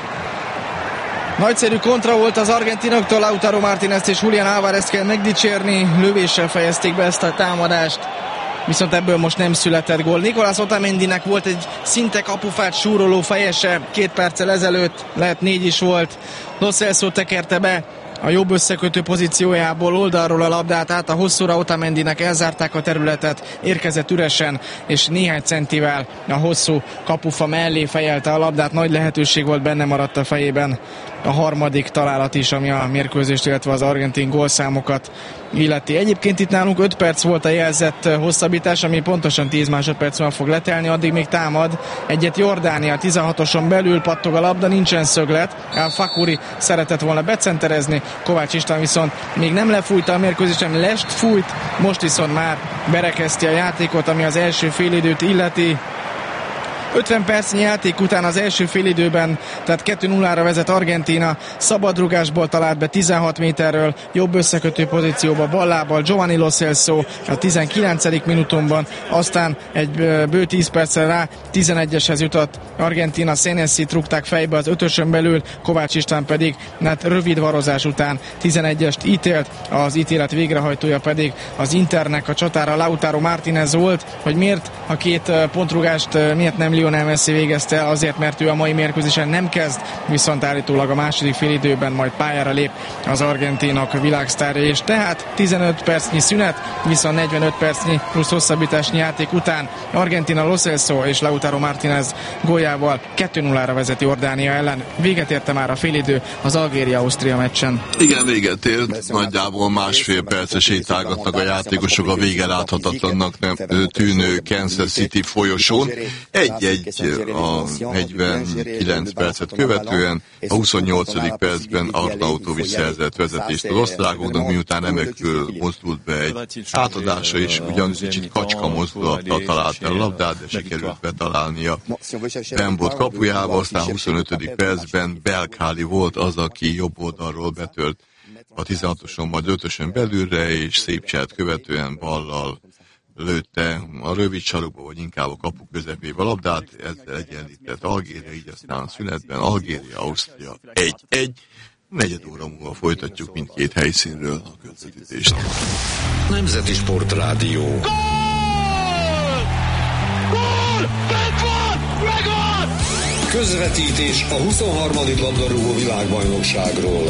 [SPEAKER 5] Nagyszerű kontra volt az argentinoktól, Lautaro Martínez és Julián Álvarezt kell megdicsérni, lövéssel fejezték be ezt a támadást, viszont ebből most nem született gól. Nicolás Otamendinek volt egy szinte kapufát súroló fejese 2 perccel ezelőtt, lehet 4 is volt, Lo Celso tekerte be a jobb összekötő pozíciójából oldalról a labdát át a hosszúra, Otamendinek elzárták a területet, érkezett üresen, és néhány centivel a hosszú kapufa mellé fejelte a labdát, nagy lehetőség volt, benne maradt a fejében a harmadik találat is, ami a mérkőzést, illetve az argentin gólszámokat illeti. Egyébként itt nálunk 5 perc volt a jelzett hosszabbítás, ami pontosan 10 másodpercben fog letelni, addig még támad egyet Jordánia, 16-oson belül pattog a labda, nincsen szöglet, El Fakuri szeretett volna becenterezni, Kovács István viszont még nem lefújta a mérkőzést, hanem lest fújt, most viszont már berekezti a játékot, ami az első félidőt illeti. 50 percnyi játék után az első félidőben, tehát 2-0-ra vezet Argentína, szabadrugásból talált be 16 méterről, jobb összekötő pozícióba ballábbal Giovanni Lo Celso a 19. minutumban, aztán egy bő 10 perccel rá 11-eshez jutott Argentína, Senesi-t rúgták fejbe az 5-ösön belül, Kovács István pedig rövid varozás után 11-est ítélt, az ítélet végrehajtója pedig az Internek a csatára Lautaro Martínez volt, hogy miért a 2 pontrugást miért nem Lionel Messi végezte el, azért, mert ő a mai mérkőzésen nem kezd, viszont állítólag a második félidőben majd pályára lép az argentinok világsztárja, és tehát 15 percnyi szünet, viszont 45 percnyi plusz hosszabbításnyi játék után Argentina Lo Celso és Lautaro Martínez góljával 2-0-ra vezet Jordánia ellen. Véget érte már a félidő az Algéria-Ausztria meccsen.
[SPEAKER 4] Igen, véget ért, nagyjából másfél percre sétálgatnak a játékosok a vége láthatatlannak nem tűnő Kansas City folyosón. 1-1 1-1 a 49 percet követően, a 28. percben Arnautovics szerzett vezetést az osztrákoknak, miután remekül mozdult be egy átadása is, ugyanis kicsit kacska mozdulattal talált el a labdát, de sikerült betalálnia Bembot kapujába, aztán 25. percben Belkáli volt az, aki jobb oldalról betört a 16-oson, majd 5-ösön belülre, és szép cselt követően ballal lőtte a rövid sarokba, vagy inkább a kapu közepébe a labdát, ezzel egyenlített Algéria, így aztán a szünetben Algéria-Ausztria 1-1. Negyed óra múlva folytatjuk mindkét helyszínről a közvetítést.
[SPEAKER 1] Nemzeti Sportrádió.
[SPEAKER 2] Gól! Gól! Bent van! Megvan!
[SPEAKER 3] Közvetítés a 23. labdarúgó világbajnokságról.